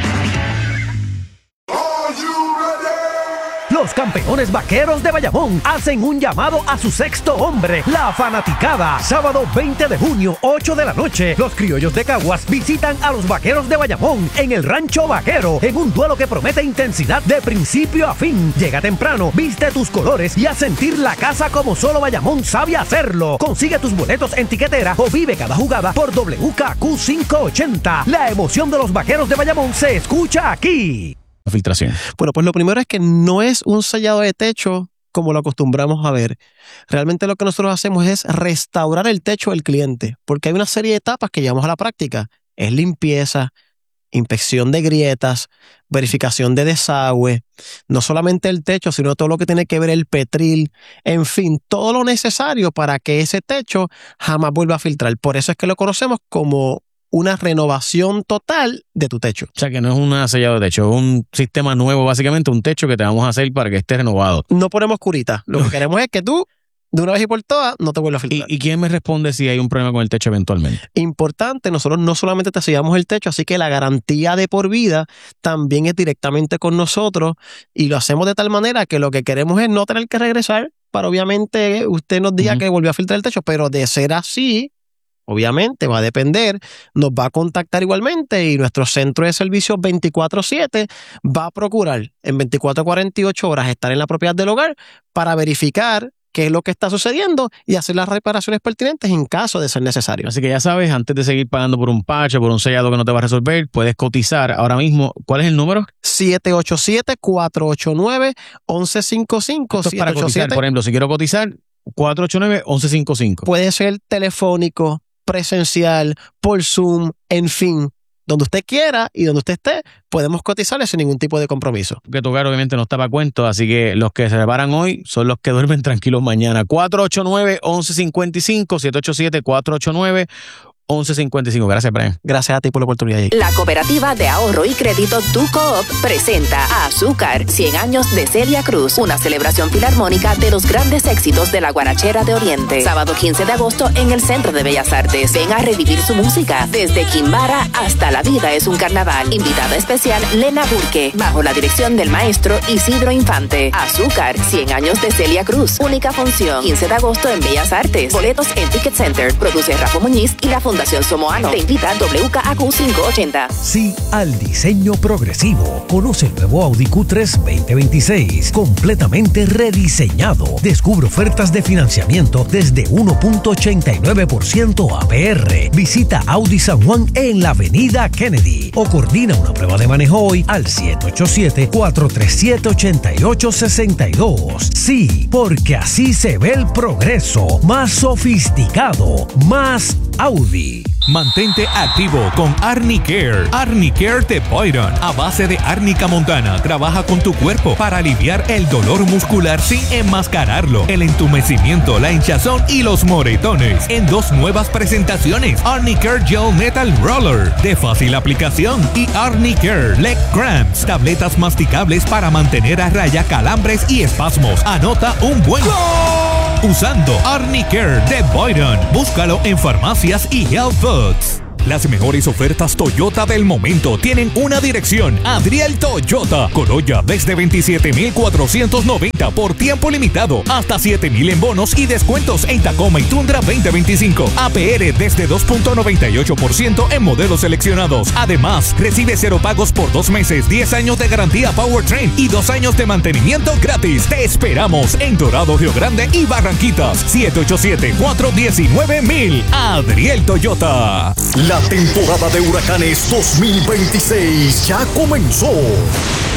Los campeones vaqueros de Bayamón hacen un llamado a su sexto hombre, la fanaticada. Sábado veinte de junio, ocho de la noche, los criollos de Caguas visitan a los vaqueros de Bayamón en el Rancho Vaquero, en un duelo que promete intensidad de principio a fin. Llega temprano, viste tus colores y a sentir la casa como solo Bayamón sabe hacerlo. Consigue tus boletos en tiquetera o vive cada jugada por W K Q quinientos ochenta. La emoción de los vaqueros de Bayamón se escucha aquí. Filtración. Bueno, pues lo primero es que no es un sellado de techo como lo acostumbramos a ver. Realmente lo que nosotros hacemos es restaurar el techo del cliente, porque hay una serie de etapas que llevamos a la práctica. Es limpieza, inspección de grietas, verificación de desagüe, no solamente el techo, sino todo lo que tiene que ver el petril, en fin, todo lo necesario para que ese techo jamás vuelva a filtrar. Por eso es que lo conocemos como una renovación total de tu techo. O sea, que no es un sellado de techo, es un sistema nuevo, básicamente un techo que te vamos a hacer para que esté renovado. No ponemos curita. Lo que queremos es que tú, de una vez y por todas, no te vuelvas a filtrar. ¿Y, ¿Y quién me responde si hay un problema con el techo eventualmente? Importante, nosotros no solamente te sellamos el techo, así que la garantía de por vida también es directamente con nosotros y lo hacemos de tal manera que lo que queremos es no tener que regresar para obviamente usted nos diga uh-huh. que volvió a filtrar el techo, pero de ser así, obviamente va a depender, nos va a contactar igualmente y nuestro centro de servicios veinticuatro siete va a procurar en veinticuatro a cuarenta y ocho horas estar en la propiedad del hogar para verificar qué es lo que está sucediendo y hacer las reparaciones pertinentes en caso de ser necesario. Así que ya sabes, antes de seguir pagando por un patch o por un sellado que no te va a resolver, puedes cotizar ahora mismo. ¿Cuál es el número? siete ocho siete, cuatro ocho nueve, uno uno cinco cinco. Esto es para cotizar, por ejemplo, si quiero cotizar, cuatro ocho nueve, uno uno cinco cinco. Puede ser telefónico, presencial, por Zoom, en fin, donde usted quiera y donde usted esté, podemos cotizarle sin ningún tipo de compromiso. Que tu hogar obviamente no está para cuento, así que los que se reparan hoy son los que duermen tranquilos mañana. cuatro ocho nueve, uno uno cinco cinco, siete ocho siete, cuatro ocho nueve, uno uno cinco cinco. Gracias, Brian. Gracias a ti por la oportunidad. La Cooperativa de Ahorro y Crédito Tu Coop presenta a Azúcar, cien años de Celia Cruz, una celebración filarmónica de los grandes éxitos de la guarachera de Oriente. Sábado quince de agosto en el Centro de Bellas Artes. Ven a revivir su música, desde Quimbara hasta La Vida es un Carnaval. Invitada especial Lena Burke, bajo la dirección del maestro Isidro Infante. Azúcar, cien años de Celia Cruz, única función, quince de agosto en Bellas Artes. Boletos en Ticket Center. Produce Rafa Muñiz y la Fundación Fundación Somoano. Te invita W K A Q quinientos ochenta. Sí al diseño progresivo. Conoce el nuevo Audi Q tres veinte veintiséis, completamente rediseñado. Descubre ofertas de financiamiento desde uno punto ochenta y nueve por ciento A P R. Visita Audi San Juan en la avenida Kennedy o coordina una prueba de manejo hoy al siete ocho siete, cuatro tres siete, ocho ocho seis dos. Sí, porque así se ve el progreso. Más sofisticado, más Audi. Mantente activo con Arnicare. Arnicare de Boyron, a base de árnica montana, trabaja con tu cuerpo para aliviar el dolor muscular sin enmascararlo, el entumecimiento, la hinchazón y los moretones. En dos nuevas presentaciones: Arnicare Gel Metal Roller, de fácil aplicación, y Arnicare Leg Cramps, tabletas masticables para mantener a raya calambres y espasmos. Anota un buen ¡Gol! Usando Arnicare de Boyron. Búscalo en farmacias y Health Foods. Las mejores ofertas Toyota del momento tienen una dirección: Adriel Toyota. Corolla desde veintisiete mil cuatrocientos noventa por tiempo limitado, hasta siete mil en bonos y descuentos en Tacoma y Tundra veinte veinticinco. A P R desde dos punto noventa y ocho por ciento en modelos seleccionados. Además, recibe cero pagos por dos meses, diez años de garantía Powertrain y dos años de mantenimiento gratis. Te esperamos en Dorado, Río Grande y Barranquitas. siete ocho siete, cuatro uno nueve, mil. Adriel Toyota. La temporada de huracanes dos mil veintiséis ya comenzó.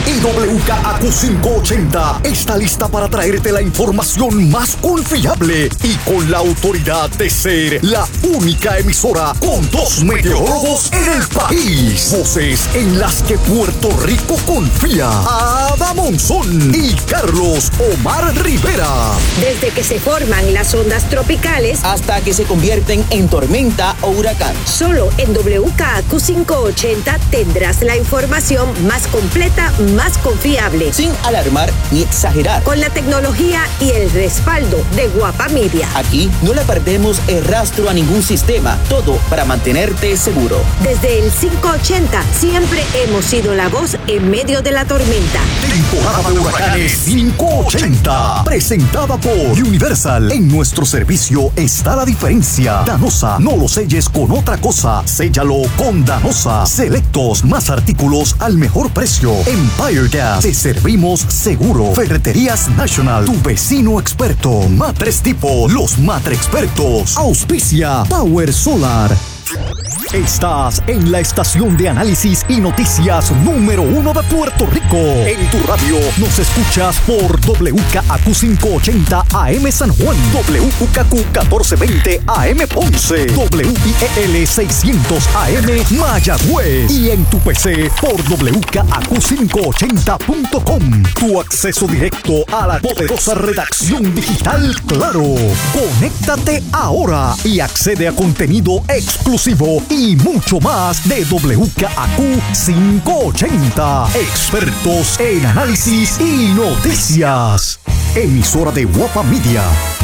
Y W K A Q quinientos ochenta está lista para traerte la información más confiable y con la autoridad de ser la única emisora con dos meteorólogos en el país. Voces en las que Puerto Rico confía. Ada Monzón y Carlos Omar Rivera. Desde que se forman las ondas tropicales hasta que se convierten en tormenta o huracán. Solo en W K A Q quinientos ochenta tendrás la información más completa, más confiable. Sin alarmar ni exagerar. Con la tecnología y el respaldo de Guapa Media. Aquí no le perdemos el rastro a ningún sistema. Todo para mantenerte seguro. Desde el quinientos ochenta siempre hemos sido la voz en medio de la tormenta. Temporada de huracanes quinientos ochenta. Presentada por Universal. En nuestro servicio está la diferencia. Danosa, no lo selles con otra cosa. Séllalo con Danosa. Selectos, más artículos al mejor precio. Empire Gas, te servimos seguro. Ferreterías National, tu vecino experto. Matres Tipo, los Matre Expertos. Auspicia Power Solar. Estás en la estación de análisis y noticias número uno de Puerto Rico. En tu radio nos escuchas por W K A Q quinientos ochenta A M San Juan, W K Q mil cuatrocientos veinte A M Ponce, W I E L seiscientos A M Mayagüez y en tu P C por W K A Q quinientos ochenta punto com. Tu acceso directo a la poderosa redacción digital Claro. Conéctate ahora y accede a contenido exclusivo y mucho más de W K A Q quinientos ochenta. Expertos en análisis y noticias. Emisora de Guapa Media.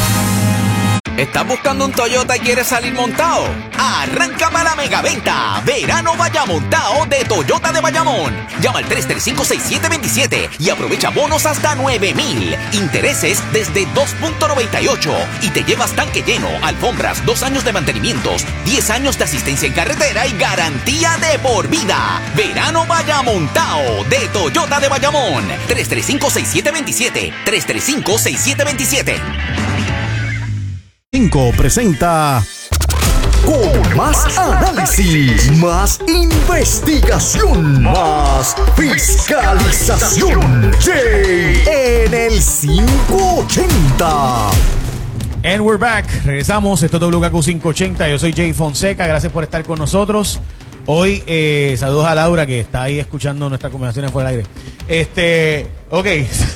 ¿Estás buscando un Toyota y quieres salir montado? Arranca para la megaventa. Verano vaya montado de Toyota de Bayamón. Llama al tres tres cinco, seis siete dos siete y aprovecha bonos hasta nueve mil. Intereses desde dos punto noventa y ocho. Y te llevas tanque lleno, alfombras, dos años de mantenimientos, diez años de asistencia en carretera y garantía de por vida. Verano vaya montado de Toyota de Bayamón. tres tres cinco, seis siete dos siete. tres tres cinco, seis siete dos siete. cinco presenta con más análisis, más investigación, más fiscalización. Jay en el quinientos ochenta. And we're back. Regresamos. Esto es W K Q quinientos ochenta. Yo soy Jay Fonseca. Gracias por estar con nosotros. Hoy, eh, saludos a Laura que está ahí escuchando nuestras conversaciones fuera del aire. Este, ok.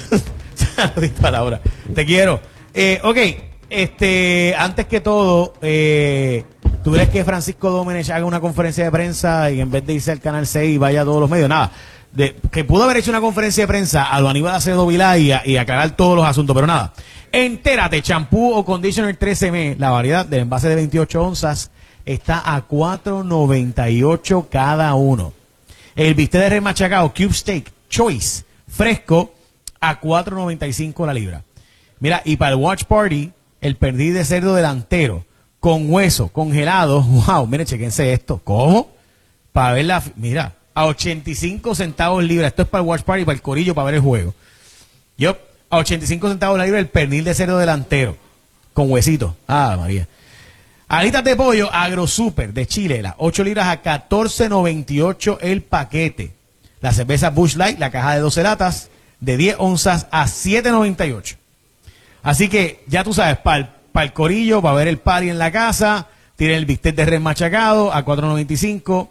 Saludito a Laura. Te quiero. Eh, ok. Este, antes que todo, eh, ¿tú crees que Francisco Domenech haga una conferencia de prensa y en vez de irse al Canal seis y vaya a todos los medios? Nada, de, que pudo haber hecho una conferencia de prensa a lo Aníbal Acevedo Vilá y, y aclarar todos los asuntos, pero nada. Entérate, champú o conditioner trece M, la variedad del envase de veintiocho onzas, está a cuatro noventa y ocho cada uno. El bistec de res machacado Cube Steak Choice fresco a cuatro noventa y cinco la libra. Mira, y para el Watch Party, el perdiz de cerdo delantero con hueso congelado, wow, miren, chequense esto. ¿Cómo? Para ver la, mira, a ochenta y cinco centavos libra. Esto es para el Watch Party, para el corillo, para ver el juego. Yo, a ochenta y cinco centavos la libra el pernil de cerdo delantero con huesito. Ah, María. Alitas de pollo AgroSuper de Chile, las ocho libras a catorce noventa y ocho el paquete. La cerveza Busch Light, la caja de doce latas de diez onzas a siete noventa y ocho. Así que ya tú sabes, para el, el corillo, para ver el party en la casa, tienen el bistec de res machacado a cuatro noventa y cinco,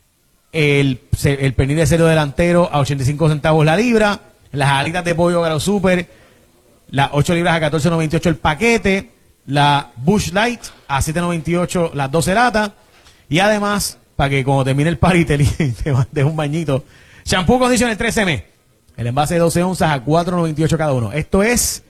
el, el pernil de cerdo delantero a ochenta y cinco centavos la libra, las alitas de pollo AgroSuper, las ocho libras a catorce noventa y ocho el paquete, la Busch Light a siete noventa y ocho las doce latas, y además, para que cuando termine el party te, te mandes un bañito, shampoo conditioner trece M, el envase de doce onzas a cuatro noventa y ocho cada uno. Esto es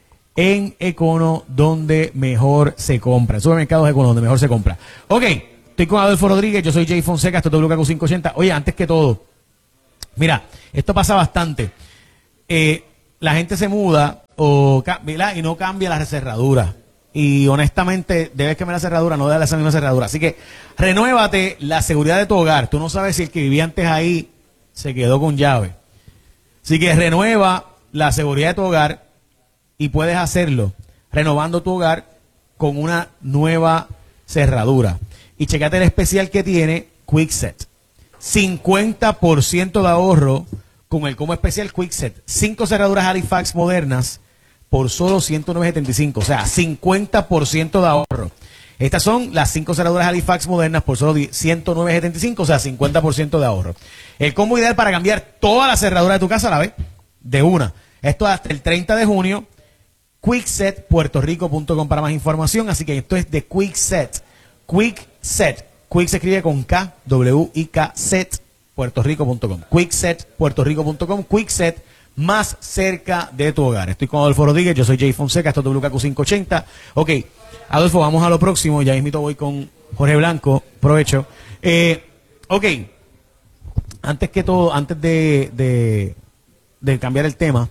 en Econo, donde mejor se compra. Supermercados Econo, donde mejor se compra. Ok, estoy con Adolfo Rodríguez, yo soy Jay Fonseca, esto es W K Q quinientos ochenta. Oye, antes que todo, mira, esto pasa bastante. Eh, la gente se muda o, ¿verdad? Y no cambia la cerradura. Y honestamente, debes cambiar la cerradura, no darle esa misma cerradura. Así que, renuévate la seguridad de tu hogar. Tú no sabes si el que vivía antes ahí se quedó con llave. Así que renueva la seguridad de tu hogar. Y puedes hacerlo renovando tu hogar con una nueva cerradura. Y checate el especial que tiene Kwikset. cincuenta por ciento de ahorro con el combo especial Quickset. Cinco cerraduras Halifax modernas por solo ciento nueve setenta y cinco, o sea, cincuenta por ciento de ahorro. Estas son las cinco cerraduras Halifax modernas por solo ciento nueve setenta y cinco, o sea, cincuenta por ciento de ahorro. El combo ideal para cambiar toda la cerradura de tu casa a la vez, de una. Esto hasta el treinta de junio. quickset puerto rico punto com para más información. Así que esto es de Quickset. Quickset. Quick se escribe con K, W I K Z, puerto rico punto com. quickset puerto rico punto com. Quickset, más cerca de tu hogar. Estoy con Adolfo Rodríguez, yo soy Jay Fonseca, esto es W K Q quinientos ochenta. Ok, Adolfo, vamos a lo próximo. Ya mismito voy con Jorge Blanco. Provecho. Eh, ok, antes que todo, antes de, de, de cambiar el tema,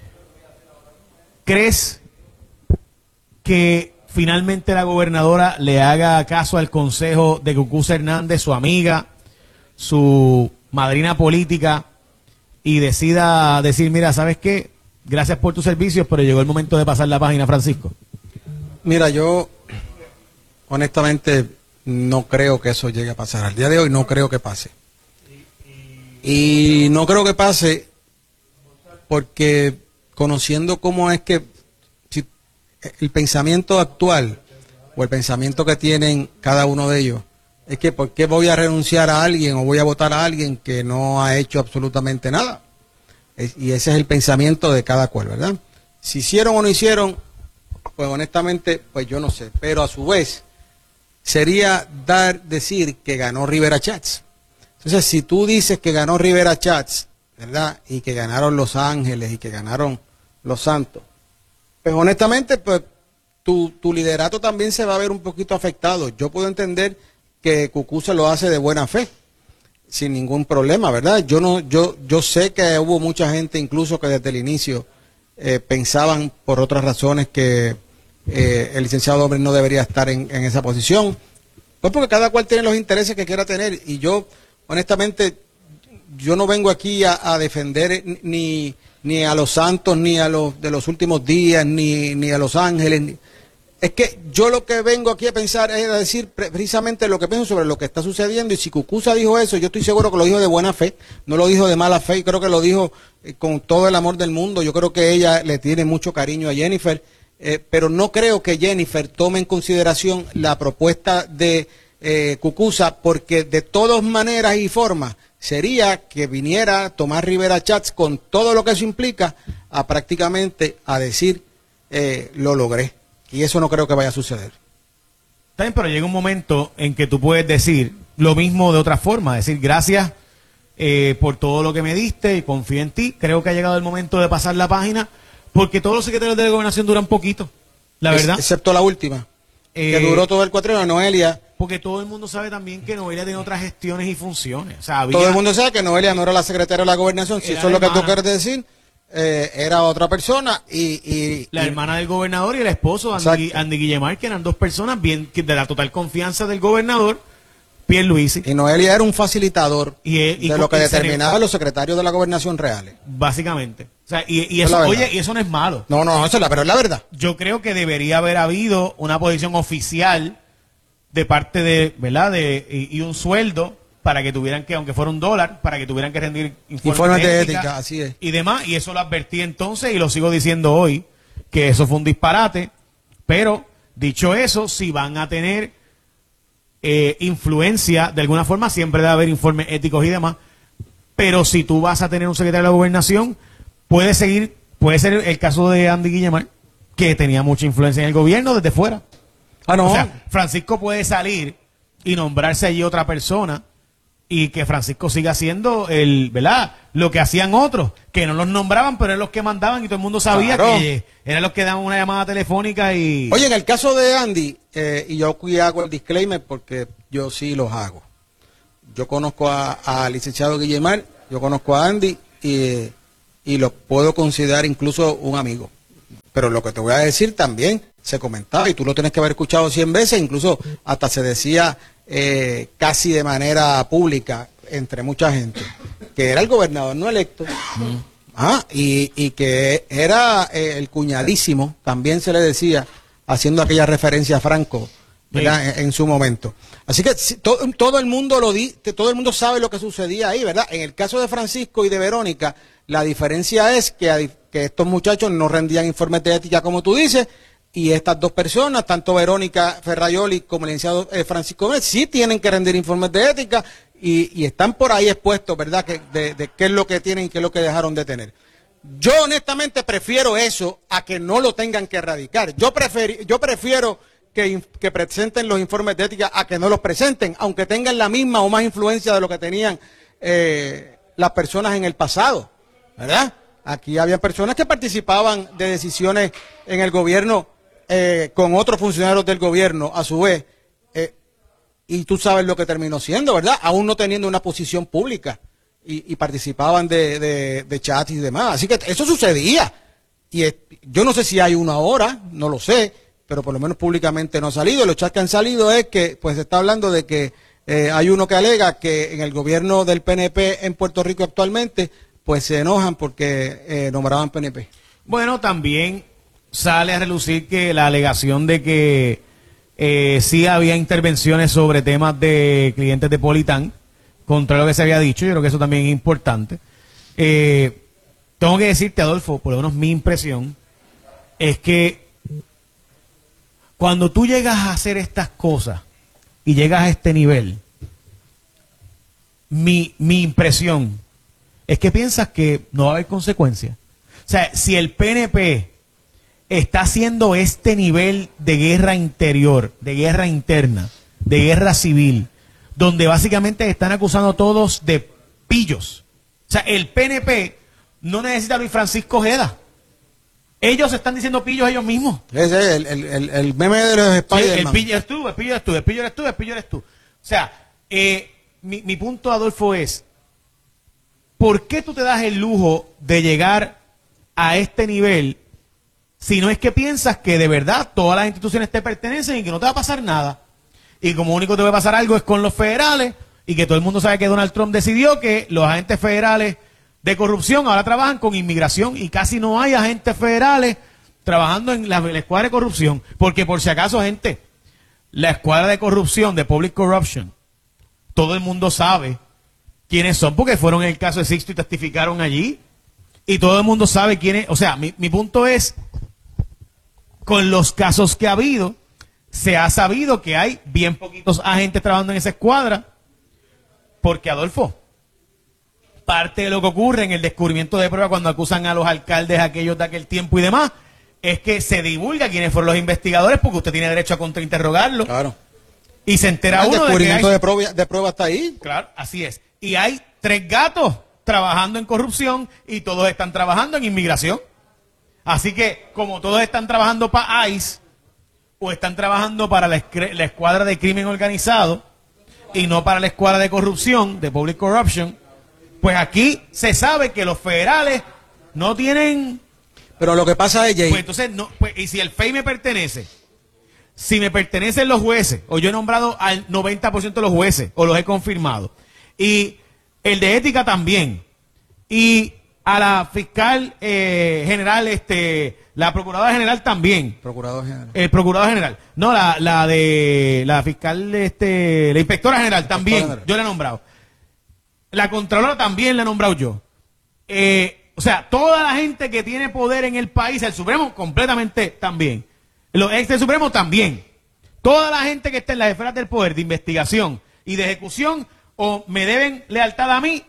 ¿crees que finalmente la gobernadora le haga caso al consejo de Cucuza Hernández, su amiga, su madrina política, y decida decir, mira, ¿sabes qué? Gracias por tus servicios, pero llegó el momento de pasar la página, Francisco? Mira, yo honestamente no creo que eso llegue a pasar. Al día de hoy no creo que pase. Y no creo que pase porque conociendo cómo es que si el pensamiento actual o el pensamiento que tienen cada uno de ellos es que ¿por qué voy a renunciar a alguien o voy a votar a alguien que no ha hecho absolutamente nada? Es, y ese es el pensamiento de cada cual, ¿verdad? Si hicieron o no hicieron, pues honestamente, pues yo no sé. Pero a su vez, sería dar, decir que ganó Rivera Chats. Entonces, si tú dices que ganó Rivera Chats, ¿verdad? Y que ganaron Los Ángeles y que ganaron Los Santos, pues honestamente, pues tu, tu liderato también se va a ver un poquito afectado. Yo puedo entender que Cucuza lo hace de buena fe, sin ningún problema, ¿verdad? Yo no, yo, yo sé que hubo mucha gente incluso que desde el inicio eh, pensaban por otras razones que eh, el licenciado Domínguez no debería estar en, en esa posición, pues porque cada cual tiene los intereses que quiera tener, y yo, honestamente, yo no vengo aquí a, a defender ni, ni a los Santos, ni a los de los últimos días, ni, ni a Los Ángeles, ni, es que yo lo que vengo aquí a pensar es a decir precisamente lo que pienso sobre lo que está sucediendo, y si Cucuza dijo eso, yo estoy seguro que lo dijo de buena fe, no lo dijo de mala fe, y creo que lo dijo eh, con todo el amor del mundo. Yo creo que ella le tiene mucho cariño a Jennifer, eh, pero no creo que Jennifer tome en consideración la propuesta de eh, Cucuza, porque de todas maneras y formas sería que viniera Tomás Rivera Chats con todo lo que eso implica a prácticamente a decir eh, lo logré. Y eso no creo que vaya a suceder. También, pero llega un momento en que tú puedes decir lo mismo de otra forma, decir gracias eh, por todo lo que me diste y confío en ti. Creo que ha llegado el momento de pasar la página, porque todos los secretarios de la gobernación duran poquito, la verdad. Es, excepto la última, eh, que duró todo el cuatrienio, Noelia. Porque todo el mundo sabe también que Noelia tiene otras gestiones y funciones. O sea, había, todo el mundo sabe que Noelia no era la secretaria de la gobernación, si eso es lo que tú quieres decir. Eh, era otra persona y, y la y, hermana del gobernador y el esposo Andy, Andy Guillemar, que eran dos personas bien de la total confianza del gobernador Pierluisi, y Noelia era un facilitador y, y, de lo que determinaba se, los secretarios de la gobernación reales, básicamente. O sea, y, y eso, oye, y eso no es malo. No, no, eso es la, pero es la verdad. Yo creo que debería haber habido una posición oficial de parte de, ¿verdad? De y, y un sueldo para que tuvieran que, aunque fuera un dólar, para que tuvieran que rendir informes, informes de ética, ética, así es. Y demás, y eso lo advertí entonces y lo sigo diciendo hoy, que eso fue un disparate, pero dicho eso, si van a tener eh, influencia, de alguna forma siempre debe haber informes éticos y demás, pero si tú vas a tener un secretario de la gobernación, puede seguir, puede ser el caso de Andy Guillemar, que tenía mucha influencia en el gobierno desde fuera. Ah, no. O sea, Francisco puede salir y nombrarse allí otra persona, y que Francisco siga haciendo el, ¿verdad? Lo que hacían otros, que no los nombraban, pero eran los que mandaban y todo el mundo sabía claro. que eran los que daban una llamada telefónica y... Oye, en el caso de Andy, eh, y yo aquí hago el disclaimer porque yo sí los hago. Yo conozco a, a licenciado Guillemar, yo conozco a Andy y, y lo puedo considerar incluso un amigo. Pero lo que te voy a decir también se comentaba, y tú lo tienes que haber escuchado cien veces, incluso hasta se decía... Eh, casi de manera pública entre mucha gente, que era el gobernador no electo, mm. ah, y, y que era eh, el cuñadísimo, también se le decía, haciendo aquella referencia a Franco, ¿verdad? En, en su momento. Así que si, to, todo el mundo lo di, todo el mundo sabe lo que sucedía ahí, ¿verdad? En el caso de Francisco y de Verónica, la diferencia es que, que estos muchachos no rendían informes de ética, como tú dices, y estas dos personas, tanto Verónica Ferraioli como el licenciado eh, Francisco Gómez, sí tienen que rendir informes de ética y, y están por ahí expuestos, ¿verdad? Que, de, de qué es lo que tienen y qué es lo que dejaron de tener. Yo honestamente prefiero eso a que no lo tengan que erradicar. Yo, prefer, yo prefiero que, que presenten los informes de ética a que no los presenten, aunque tengan la misma o más influencia de lo que tenían eh, las personas en el pasado, ¿verdad? Aquí había personas que participaban de decisiones en el gobierno eh, con otros funcionarios del gobierno, a su vez, eh, y tú sabes lo que terminó siendo, ¿verdad? Aún no teniendo una posición pública. Y, y participaban de, de, de chats y demás. Así que eso sucedía. Y es, yo no sé si hay uno ahora, no lo sé, pero por lo menos públicamente no ha salido. Los chats que han salido es que, pues se está hablando de que eh, hay uno que alega que en el gobierno del P N P en Puerto Rico actualmente, pues se enojan porque eh, nombraban P N P. Bueno, también sale a relucir que la alegación de que eh, sí había intervenciones sobre temas de clientes de Politán, contra lo que se había dicho. Yo creo que eso también es importante. Eh, tengo que decirte, Adolfo, por lo menos mi impresión es que cuando tú llegas a hacer estas cosas y llegas a este nivel, mi, mi impresión es que piensas que no va a haber consecuencias. O sea, si el P N P está haciendo este nivel de guerra interior, de guerra interna, de guerra civil, donde básicamente están acusando a todos de pillos. O sea, el P N P no necesita a Luis Francisco Ojeda. Ellos están diciendo pillos ellos mismos. Ese es el, el, el, el meme de los Spider-Man. Sí, el pillo eres tú, el pillo eres tú, el pillo eres tú, el pillo eres tú. O sea, eh, mi, mi punto, Adolfo, es ¿por qué tú te das el lujo de llegar a este nivel si no es que piensas que de verdad todas las instituciones te pertenecen y que no te va a pasar nada? Y como único te va a pasar algo es con los federales, y que todo el mundo sabe que Donald Trump decidió que los agentes federales de corrupción ahora trabajan con inmigración, y casi no hay agentes federales trabajando en la, la escuadra de corrupción. Porque por si acaso, gente, la escuadra de corrupción, de Public Corruption, todo el mundo sabe quiénes son, porque fueron en el caso de Sixto y testificaron allí, y todo el mundo sabe quiénes. O sea, mi, mi punto es, con los casos que ha habido, se ha sabido que hay bien poquitos agentes trabajando en esa escuadra, porque, Adolfo, parte de lo que ocurre en el descubrimiento de pruebas cuando acusan a los alcaldes aquellos de aquel tiempo y demás, es que se divulga quiénes fueron los investigadores, porque usted tiene derecho a contrainterrogarlo. Claro. Y se entera el uno descubrimiento de que hay... de prueba, de prueba está ahí. Claro, así es. Y hay tres gatos trabajando en corrupción y todos están trabajando en inmigración. Así que, como todos están trabajando para ICE, o están trabajando para la, la escuadra de crimen organizado y no para la escuadra de corrupción, de Public Corruption, pues aquí se sabe que los federales no tienen... Pero lo que pasa es, Jay... Pues entonces, no, pues, y si el F E I me pertenece, si me pertenecen los jueces, o yo he nombrado al noventa por ciento de los jueces, o los he confirmado, y el de ética también, y a la fiscal eh, general, este, la procuradora general también. Procurador general. El procurador general. No, la, la de la fiscal, este, la inspectora general también. General. Yo la he nombrado. La contralora también la he nombrado yo. Eh, o sea, toda la gente que tiene poder en el país, el Supremo completamente también. Los ex del Supremo también. Toda la gente que está en las esferas del poder de investigación y de ejecución, o me deben lealtad a mí,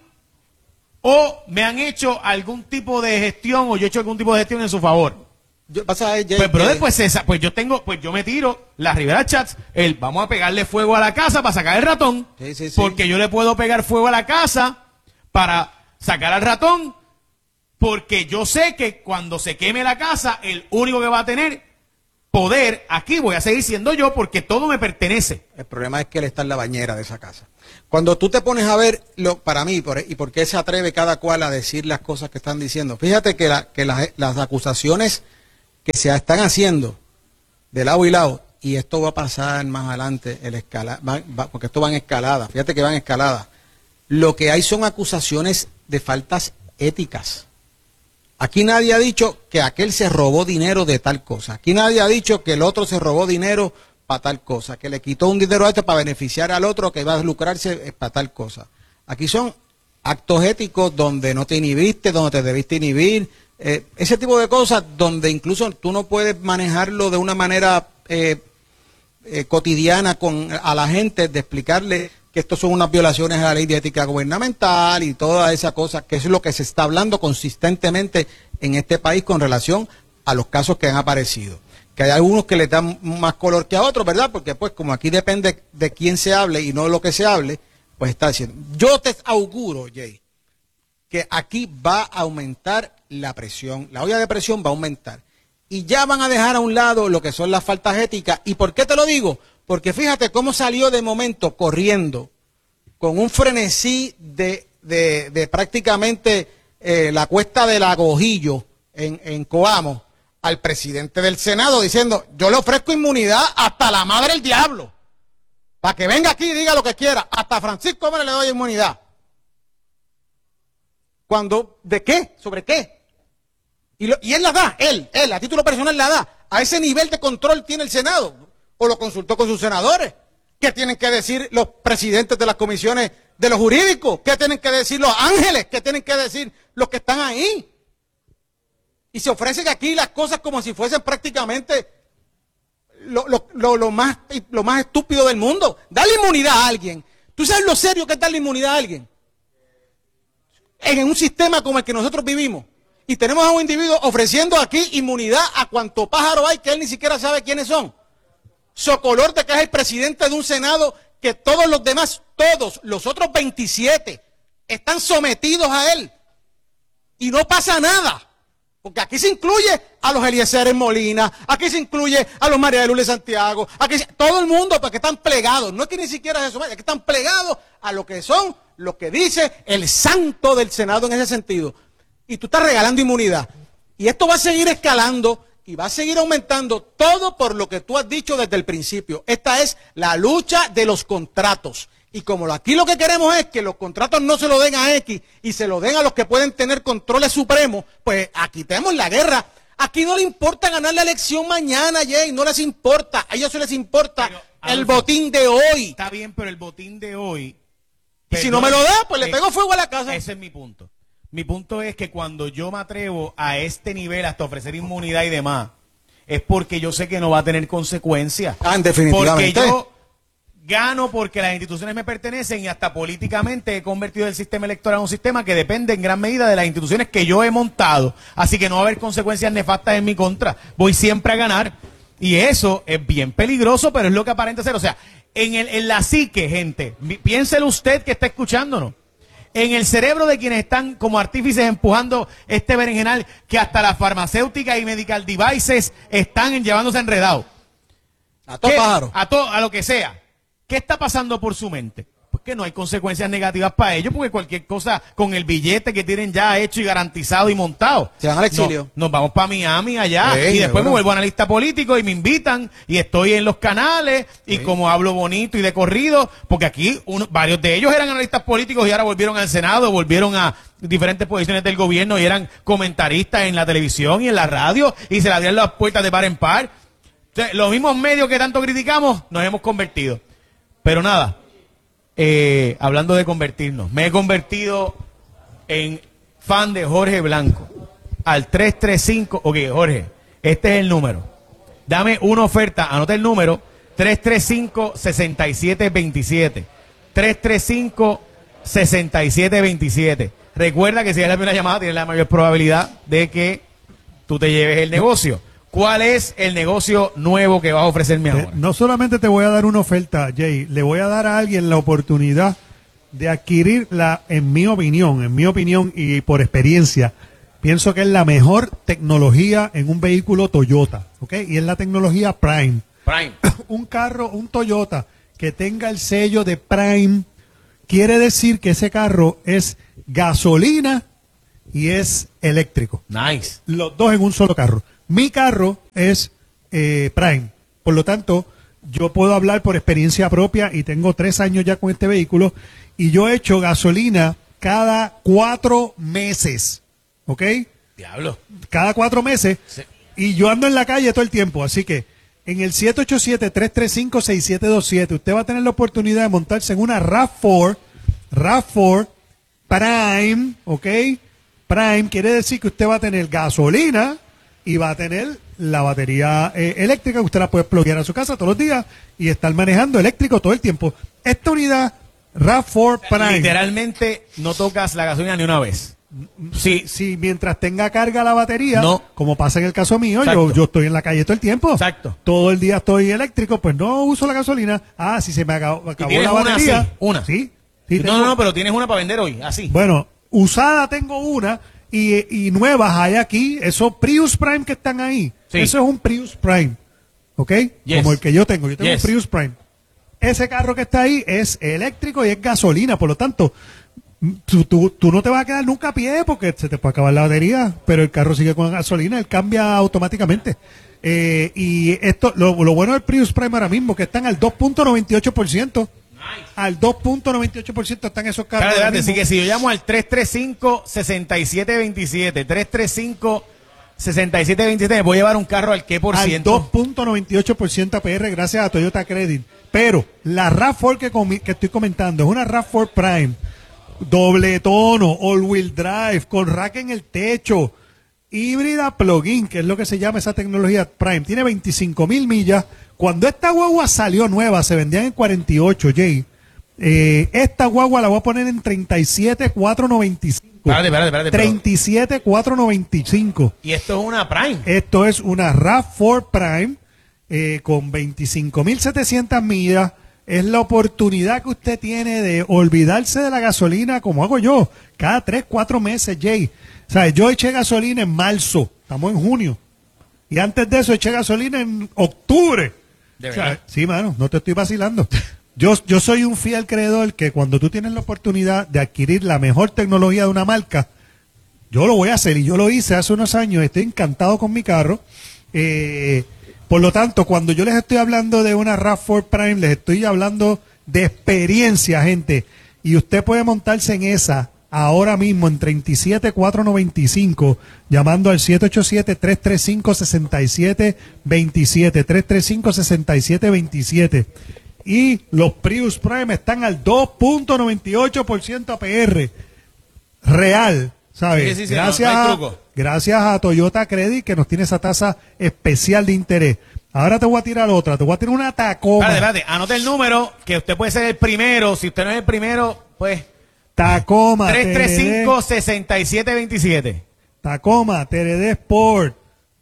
o me han hecho algún tipo de gestión, o yo he hecho algún tipo de gestión en su favor. Yo, pasa, Jay, pues, brother, que... pues, esa, pues yo tengo, pues yo me tiro la Rivera Chats, el vamos a pegarle fuego a la casa para sacar el ratón, sí, sí, sí. porque yo le puedo pegar fuego a la casa para sacar al ratón, porque yo sé que cuando se queme la casa, el único que va a tener poder aquí voy a seguir siendo yo, porque todo me pertenece. El problema es que él está en la bañera de esa casa. Cuando tú te pones a ver, lo, para mí, por, y por qué se atreve cada cual a decir las cosas que están diciendo, fíjate que, la, que las, las acusaciones que se están haciendo de lado y lado, y esto va a pasar más adelante, el escala, va, va, porque esto va en escalada, fíjate que va en escalada, lo que hay son acusaciones de faltas éticas. Aquí nadie ha dicho que aquel se robó dinero de tal cosa, aquí nadie ha dicho que el otro se robó dinero para tal cosa, que le quitó un dinero a este para beneficiar al otro, que va a lucrarse para tal cosa. Aquí son actos éticos donde no te inhibiste, donde te debiste inhibir, eh, ese tipo de cosas donde incluso tú no puedes manejarlo de una manera eh, eh, cotidiana con a la gente, de explicarle que esto son unas violaciones a la ley de ética gubernamental y toda esa cosa, que es lo que se está hablando consistentemente en este país con relación a los casos que han aparecido. Que hay algunos que le dan más color que a otros, ¿verdad? Porque pues como aquí depende de quién se hable y no de lo que se hable, pues está diciendo. Yo te auguro, Jay, que aquí va a aumentar la presión, la olla de presión va a aumentar. Y ya van a dejar a un lado lo que son las faltas éticas. ¿Y por qué te lo digo? Porque fíjate cómo salió de momento corriendo, con un frenesí de, de, de prácticamente eh, la cuesta del Agojillo en, en Coamo, al presidente del Senado diciendo, yo le ofrezco inmunidad hasta la madre del diablo, para que venga aquí y diga lo que quiera, hasta Francisco Márquez le doy inmunidad. Cuando, ¿de qué? ¿Sobre qué? Y, lo, y él la da, él, él, a título personal la da. A ese nivel de control tiene el Senado, o lo consultó con sus senadores. ¿Qué tienen que decir los presidentes de las comisiones de los jurídicos? ¿Qué tienen que decir los ángeles? ¿Qué tienen que decir los que están ahí? Y se ofrecen aquí las cosas como si fuesen prácticamente lo, lo, lo, lo, más, lo más estúpido del mundo. Darle inmunidad a alguien. ¿Tú sabes lo serio que es darle inmunidad a alguien? En un sistema como el que nosotros vivimos. Y tenemos a un individuo ofreciendo aquí inmunidad a cuanto pájaro hay que él ni siquiera sabe quiénes son. Socolor de que es el presidente de un Senado que todos los demás, todos los otros veintisiete, están sometidos a él. Y no pasa nada. Porque aquí se incluye a los Eliezer Molina, aquí se incluye a los María de Lourdes Santiago, aquí se, todo el mundo, porque están plegados. No es que ni siquiera se someten, es que están plegados a lo que son, lo que dice el santo del Senado en ese sentido. Y tú estás regalando inmunidad. Y esto va a seguir escalando y va a seguir aumentando, todo por lo que tú has dicho desde el principio. Esta es la lucha de los contratos. Y como aquí lo que queremos es que los contratos no se lo den a X y se lo den a los que pueden tener controles supremos, pues aquí tenemos la guerra. Aquí no le importa ganar la elección mañana, Jay, no les importa. A ellos se les importa pero, el Adolfo, botín de hoy. Está bien, pero el botín de hoy... Y si no me lo da, pues le pego fuego a la casa. Ese es mi punto. Mi punto es que cuando yo me atrevo a este nivel hasta ofrecer inmunidad y demás, es porque yo sé que no va a tener consecuencias. Ah, definitivamente. Porque yo gano porque las instituciones me pertenecen y hasta políticamente he convertido el sistema electoral en un sistema que depende en gran medida de las instituciones que yo he montado. Así que no va a haber consecuencias nefastas en mi contra. Voy siempre a ganar. Y eso es bien peligroso, pero es lo que aparenta ser. O sea, en, el, en la psique, gente, piénselo usted que está escuchándonos. En el cerebro de quienes están como artífices empujando este berenjenal, que hasta las farmacéuticas y medical devices están llevándose enredados. A todo pájaro. A, to, a lo que sea. ¿Qué está pasando por su mente? Pues que no hay consecuencias negativas para ellos, porque cualquier cosa con el billete que tienen ya hecho y garantizado y montado. Se van al exilio. No, nos vamos para Miami allá. Sí, y después bueno. me vuelvo analista político y me invitan y estoy en los canales y sí. como hablo bonito y de corrido, porque aquí uno, varios de ellos eran analistas políticos y ahora volvieron al Senado, volvieron a diferentes posiciones del gobierno y eran comentaristas en la televisión y en la radio y se le abrían las puertas de par en par. Entonces, los mismos medios que tanto criticamos nos hemos convertido. Pero nada, eh, hablando de convertirnos, me he convertido en fan de Jorge Blanco. Al tres tres cinco, ok, Jorge, este es el número. Dame una oferta, anota el número, tres tres cinco, seis siete dos siete. tres tres cinco, seis siete dos siete. Recuerda que si es la primera llamada, tienes la mayor probabilidad de que tú te lleves el negocio. ¿Cuál es el negocio nuevo que vas a ofrecerme ahora? No solamente te voy a dar una oferta, Jay, le voy a dar a alguien la oportunidad de adquirir la, en mi opinión, en mi opinión y por experiencia, pienso que es la mejor tecnología en un vehículo Toyota, ¿ok? Y es la tecnología Prime. Prime. Un carro, un Toyota que tenga el sello de Prime, quiere decir que ese carro es gasolina y es eléctrico. Nice. Los dos en un solo carro. Mi carro es eh, Prime, por lo tanto, yo puedo hablar por experiencia propia y tengo tres años ya con este vehículo y yo he hecho gasolina cada cuatro meses, ¿ok? Diablo. Cada cuatro meses Sí. y yo ando en la calle todo el tiempo, así que En el siete ocho siete, tres tres cinco, seis siete dos siete, usted va a tener la oportunidad de montarse en una RAV cuatro, RAV cuatro Prime, ¿ok? Prime quiere decir que usted va a tener gasolina y va a tener la batería eh, eléctrica que usted la puede pluguear a su casa todos los días y estar manejando eléctrico todo el tiempo. Esta unidad RAV cuatro Prime. Literalmente no tocas la gasolina ni una vez. Sí, sí, mientras tenga carga la batería, no. Como pasa en el caso mío, yo, yo estoy en la calle todo el tiempo. Exacto. Todo el día estoy eléctrico, pues no uso la gasolina. Ah, si se me acabó, acabó tienes la una batería. así, una. Sí. sí no, tengo, no, no, pero tienes una para vender hoy, así. Bueno, usada tengo una y, y nuevas hay aquí. Esos Prius Prime que están ahí. Sí. Eso es un Prius Prime. ¿Ok? Yes. Como el que yo tengo. Yo tengo Yes. un Prius Prime. Ese carro que está ahí es eléctrico y es gasolina, por lo tanto, Tú, tú, tú no te vas a quedar nunca a pie porque se te puede acabar la batería, pero el carro sigue con gasolina, él cambia automáticamente. Eh, y esto, lo, lo bueno del Prius Prime ahora mismo, que están al dos punto noventa y ocho por ciento. Nice. Al dos punto noventa y ocho por ciento están esos carros. Claro, así que si yo llamo al tres tres cinco, seis siete dos siete, tres tres cinco, seis siete dos siete, me voy a llevar un carro al qué por ciento. Al dos punto noventa y ocho por ciento A P R gracias a Toyota Credit. Pero la RAV cuatro que, comi- que estoy comentando es una RAV cuatro Prime. Doble tono, all-wheel drive, con rack en el techo, híbrida plug-in, que es lo que se llama esa tecnología Prime. Tiene veinticinco mil millas. Cuando esta guagua salió nueva, se vendían en cuarenta y ocho, Jay. Eh, esta guagua la voy a poner en treinta y siete mil cuatrocientos noventa y cinco. Espérate, espérate, espérate. treinta y siete mil cuatrocientos noventa y cinco. Y esto es una Prime. Esto es una RAV cuatro Prime eh, con veinticinco mil setecientas millas. Es la oportunidad que usted tiene de olvidarse de la gasolina, como hago yo, cada tres, cuatro meses, Jay. O sea, yo eché gasolina en marzo, estamos en junio. Y antes de eso eché gasolina en octubre. ¿De o sea, verdad? sí, mano, no te estoy vacilando. Yo, yo soy un fiel creedor que cuando tú tienes la oportunidad de adquirir la mejor tecnología de una marca, yo lo voy a hacer y yo lo hice hace unos años, estoy encantado con mi carro. Eh... Por lo tanto, cuando yo les estoy hablando de una RAV cuatro Prime, les estoy hablando de experiencia, gente. Y usted puede montarse en esa ahora mismo en treinta y siete mil cuatrocientos noventa y cinco, llamando al siete ocho siete, tres tres cinco, seis siete dos siete, tres tres cinco, seis siete dos siete. Y los Prius Prime están al dos punto noventa y ocho por ciento A P R. Real. ¿Sabes? Sí, sí, sí, gracias, no, no hay a, truco. gracias a Toyota Credit que nos tiene esa tasa especial de interés. Ahora te voy a tirar otra, te voy a tirar una Tacoma. Espérate, espérate, anote el número, que usted puede ser el primero. Si usted no es el primero, pues Tacoma tres tres cinco, seis siete dos siete. Tacoma T R D Sport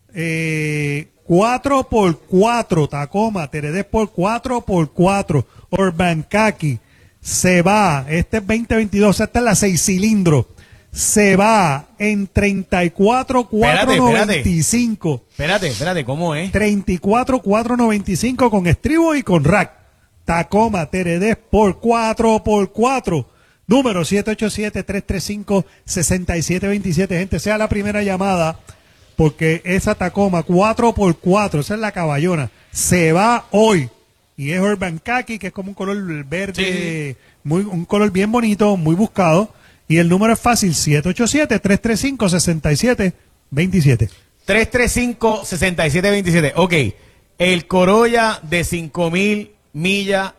eh, cuatro por cuatro Tacoma T R D Sport cuatro por cuatro Urban Khaki se va, este es veinte veintidós, esta es la seis cilindros. Se va en treinta y cuatro mil cuatrocientos noventa y cinco. Espérate, espérate, ¿cómo es? treinta y cuatro mil cuatrocientos noventa y cinco con estribo y con rack. Tacoma T R D por cuatro por cuatro. Número siete ocho siete, tres tres cinco, seis siete dos siete. Gente, sea la primera llamada porque esa Tacoma cuatro por cuatro, esa es la caballona, se va hoy. Y es Urban Khaki, que es como un color verde, sí. muy, un color bien bonito, muy buscado. Y el número es fácil, siete ocho siete, tres tres cinco, seis siete dos siete. tres tres cinco, seis siete dos siete. Ok, el Corolla de cinco mil millas.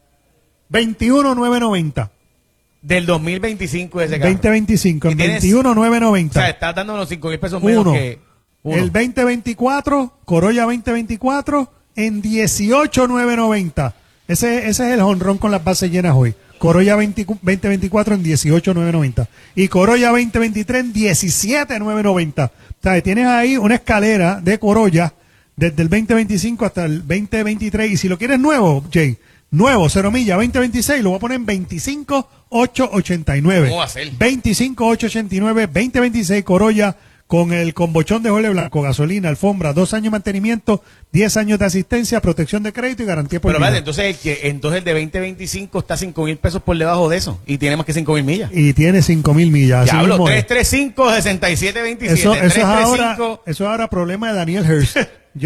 veintiuno mil novecientos noventa. Del dos mil veinticinco de ese carro. veinte veinticinco, en veintiuno mil novecientos noventa. O sea, está dando unos cinco mil pesos menos uno. que uno. El veinte veinticuatro, Corolla veinte veinticuatro, en dieciocho mil novecientos noventa. Ese, ese es el jonrón con las bases llenas hoy. Corolla veinte veinticuatro en dieciocho mil novecientos noventa. Y Corolla veinte veintitrés en diecisiete mil novecientos noventa. O sea, tienes ahí una escalera de Corolla desde el veinte veinticinco hasta el veinte veintitrés. Y si lo quieres nuevo, Jay, nuevo, cero millas, veinte veintiséis, lo voy a poner en veinticinco mil ochocientos ochenta y nueve. ¿Cómo va a ser? veinticinco mil ochocientos ochenta y nueve, veinte veintiséis Corolla con el combochón de jole blanco, gasolina, alfombra, dos años de mantenimiento, diez años de asistencia, protección de crédito y garantía por Pero vida. vale, entonces el, que, entonces el de veinte veinticinco está cinco mil pesos por debajo de eso y tiene más que cinco mil millas. Y tiene cinco mil millas. Diablo, tres tres cinco, seis siete dos siete. Eso, eso, es ahora, eso es ahora problema de Daniel Hurst.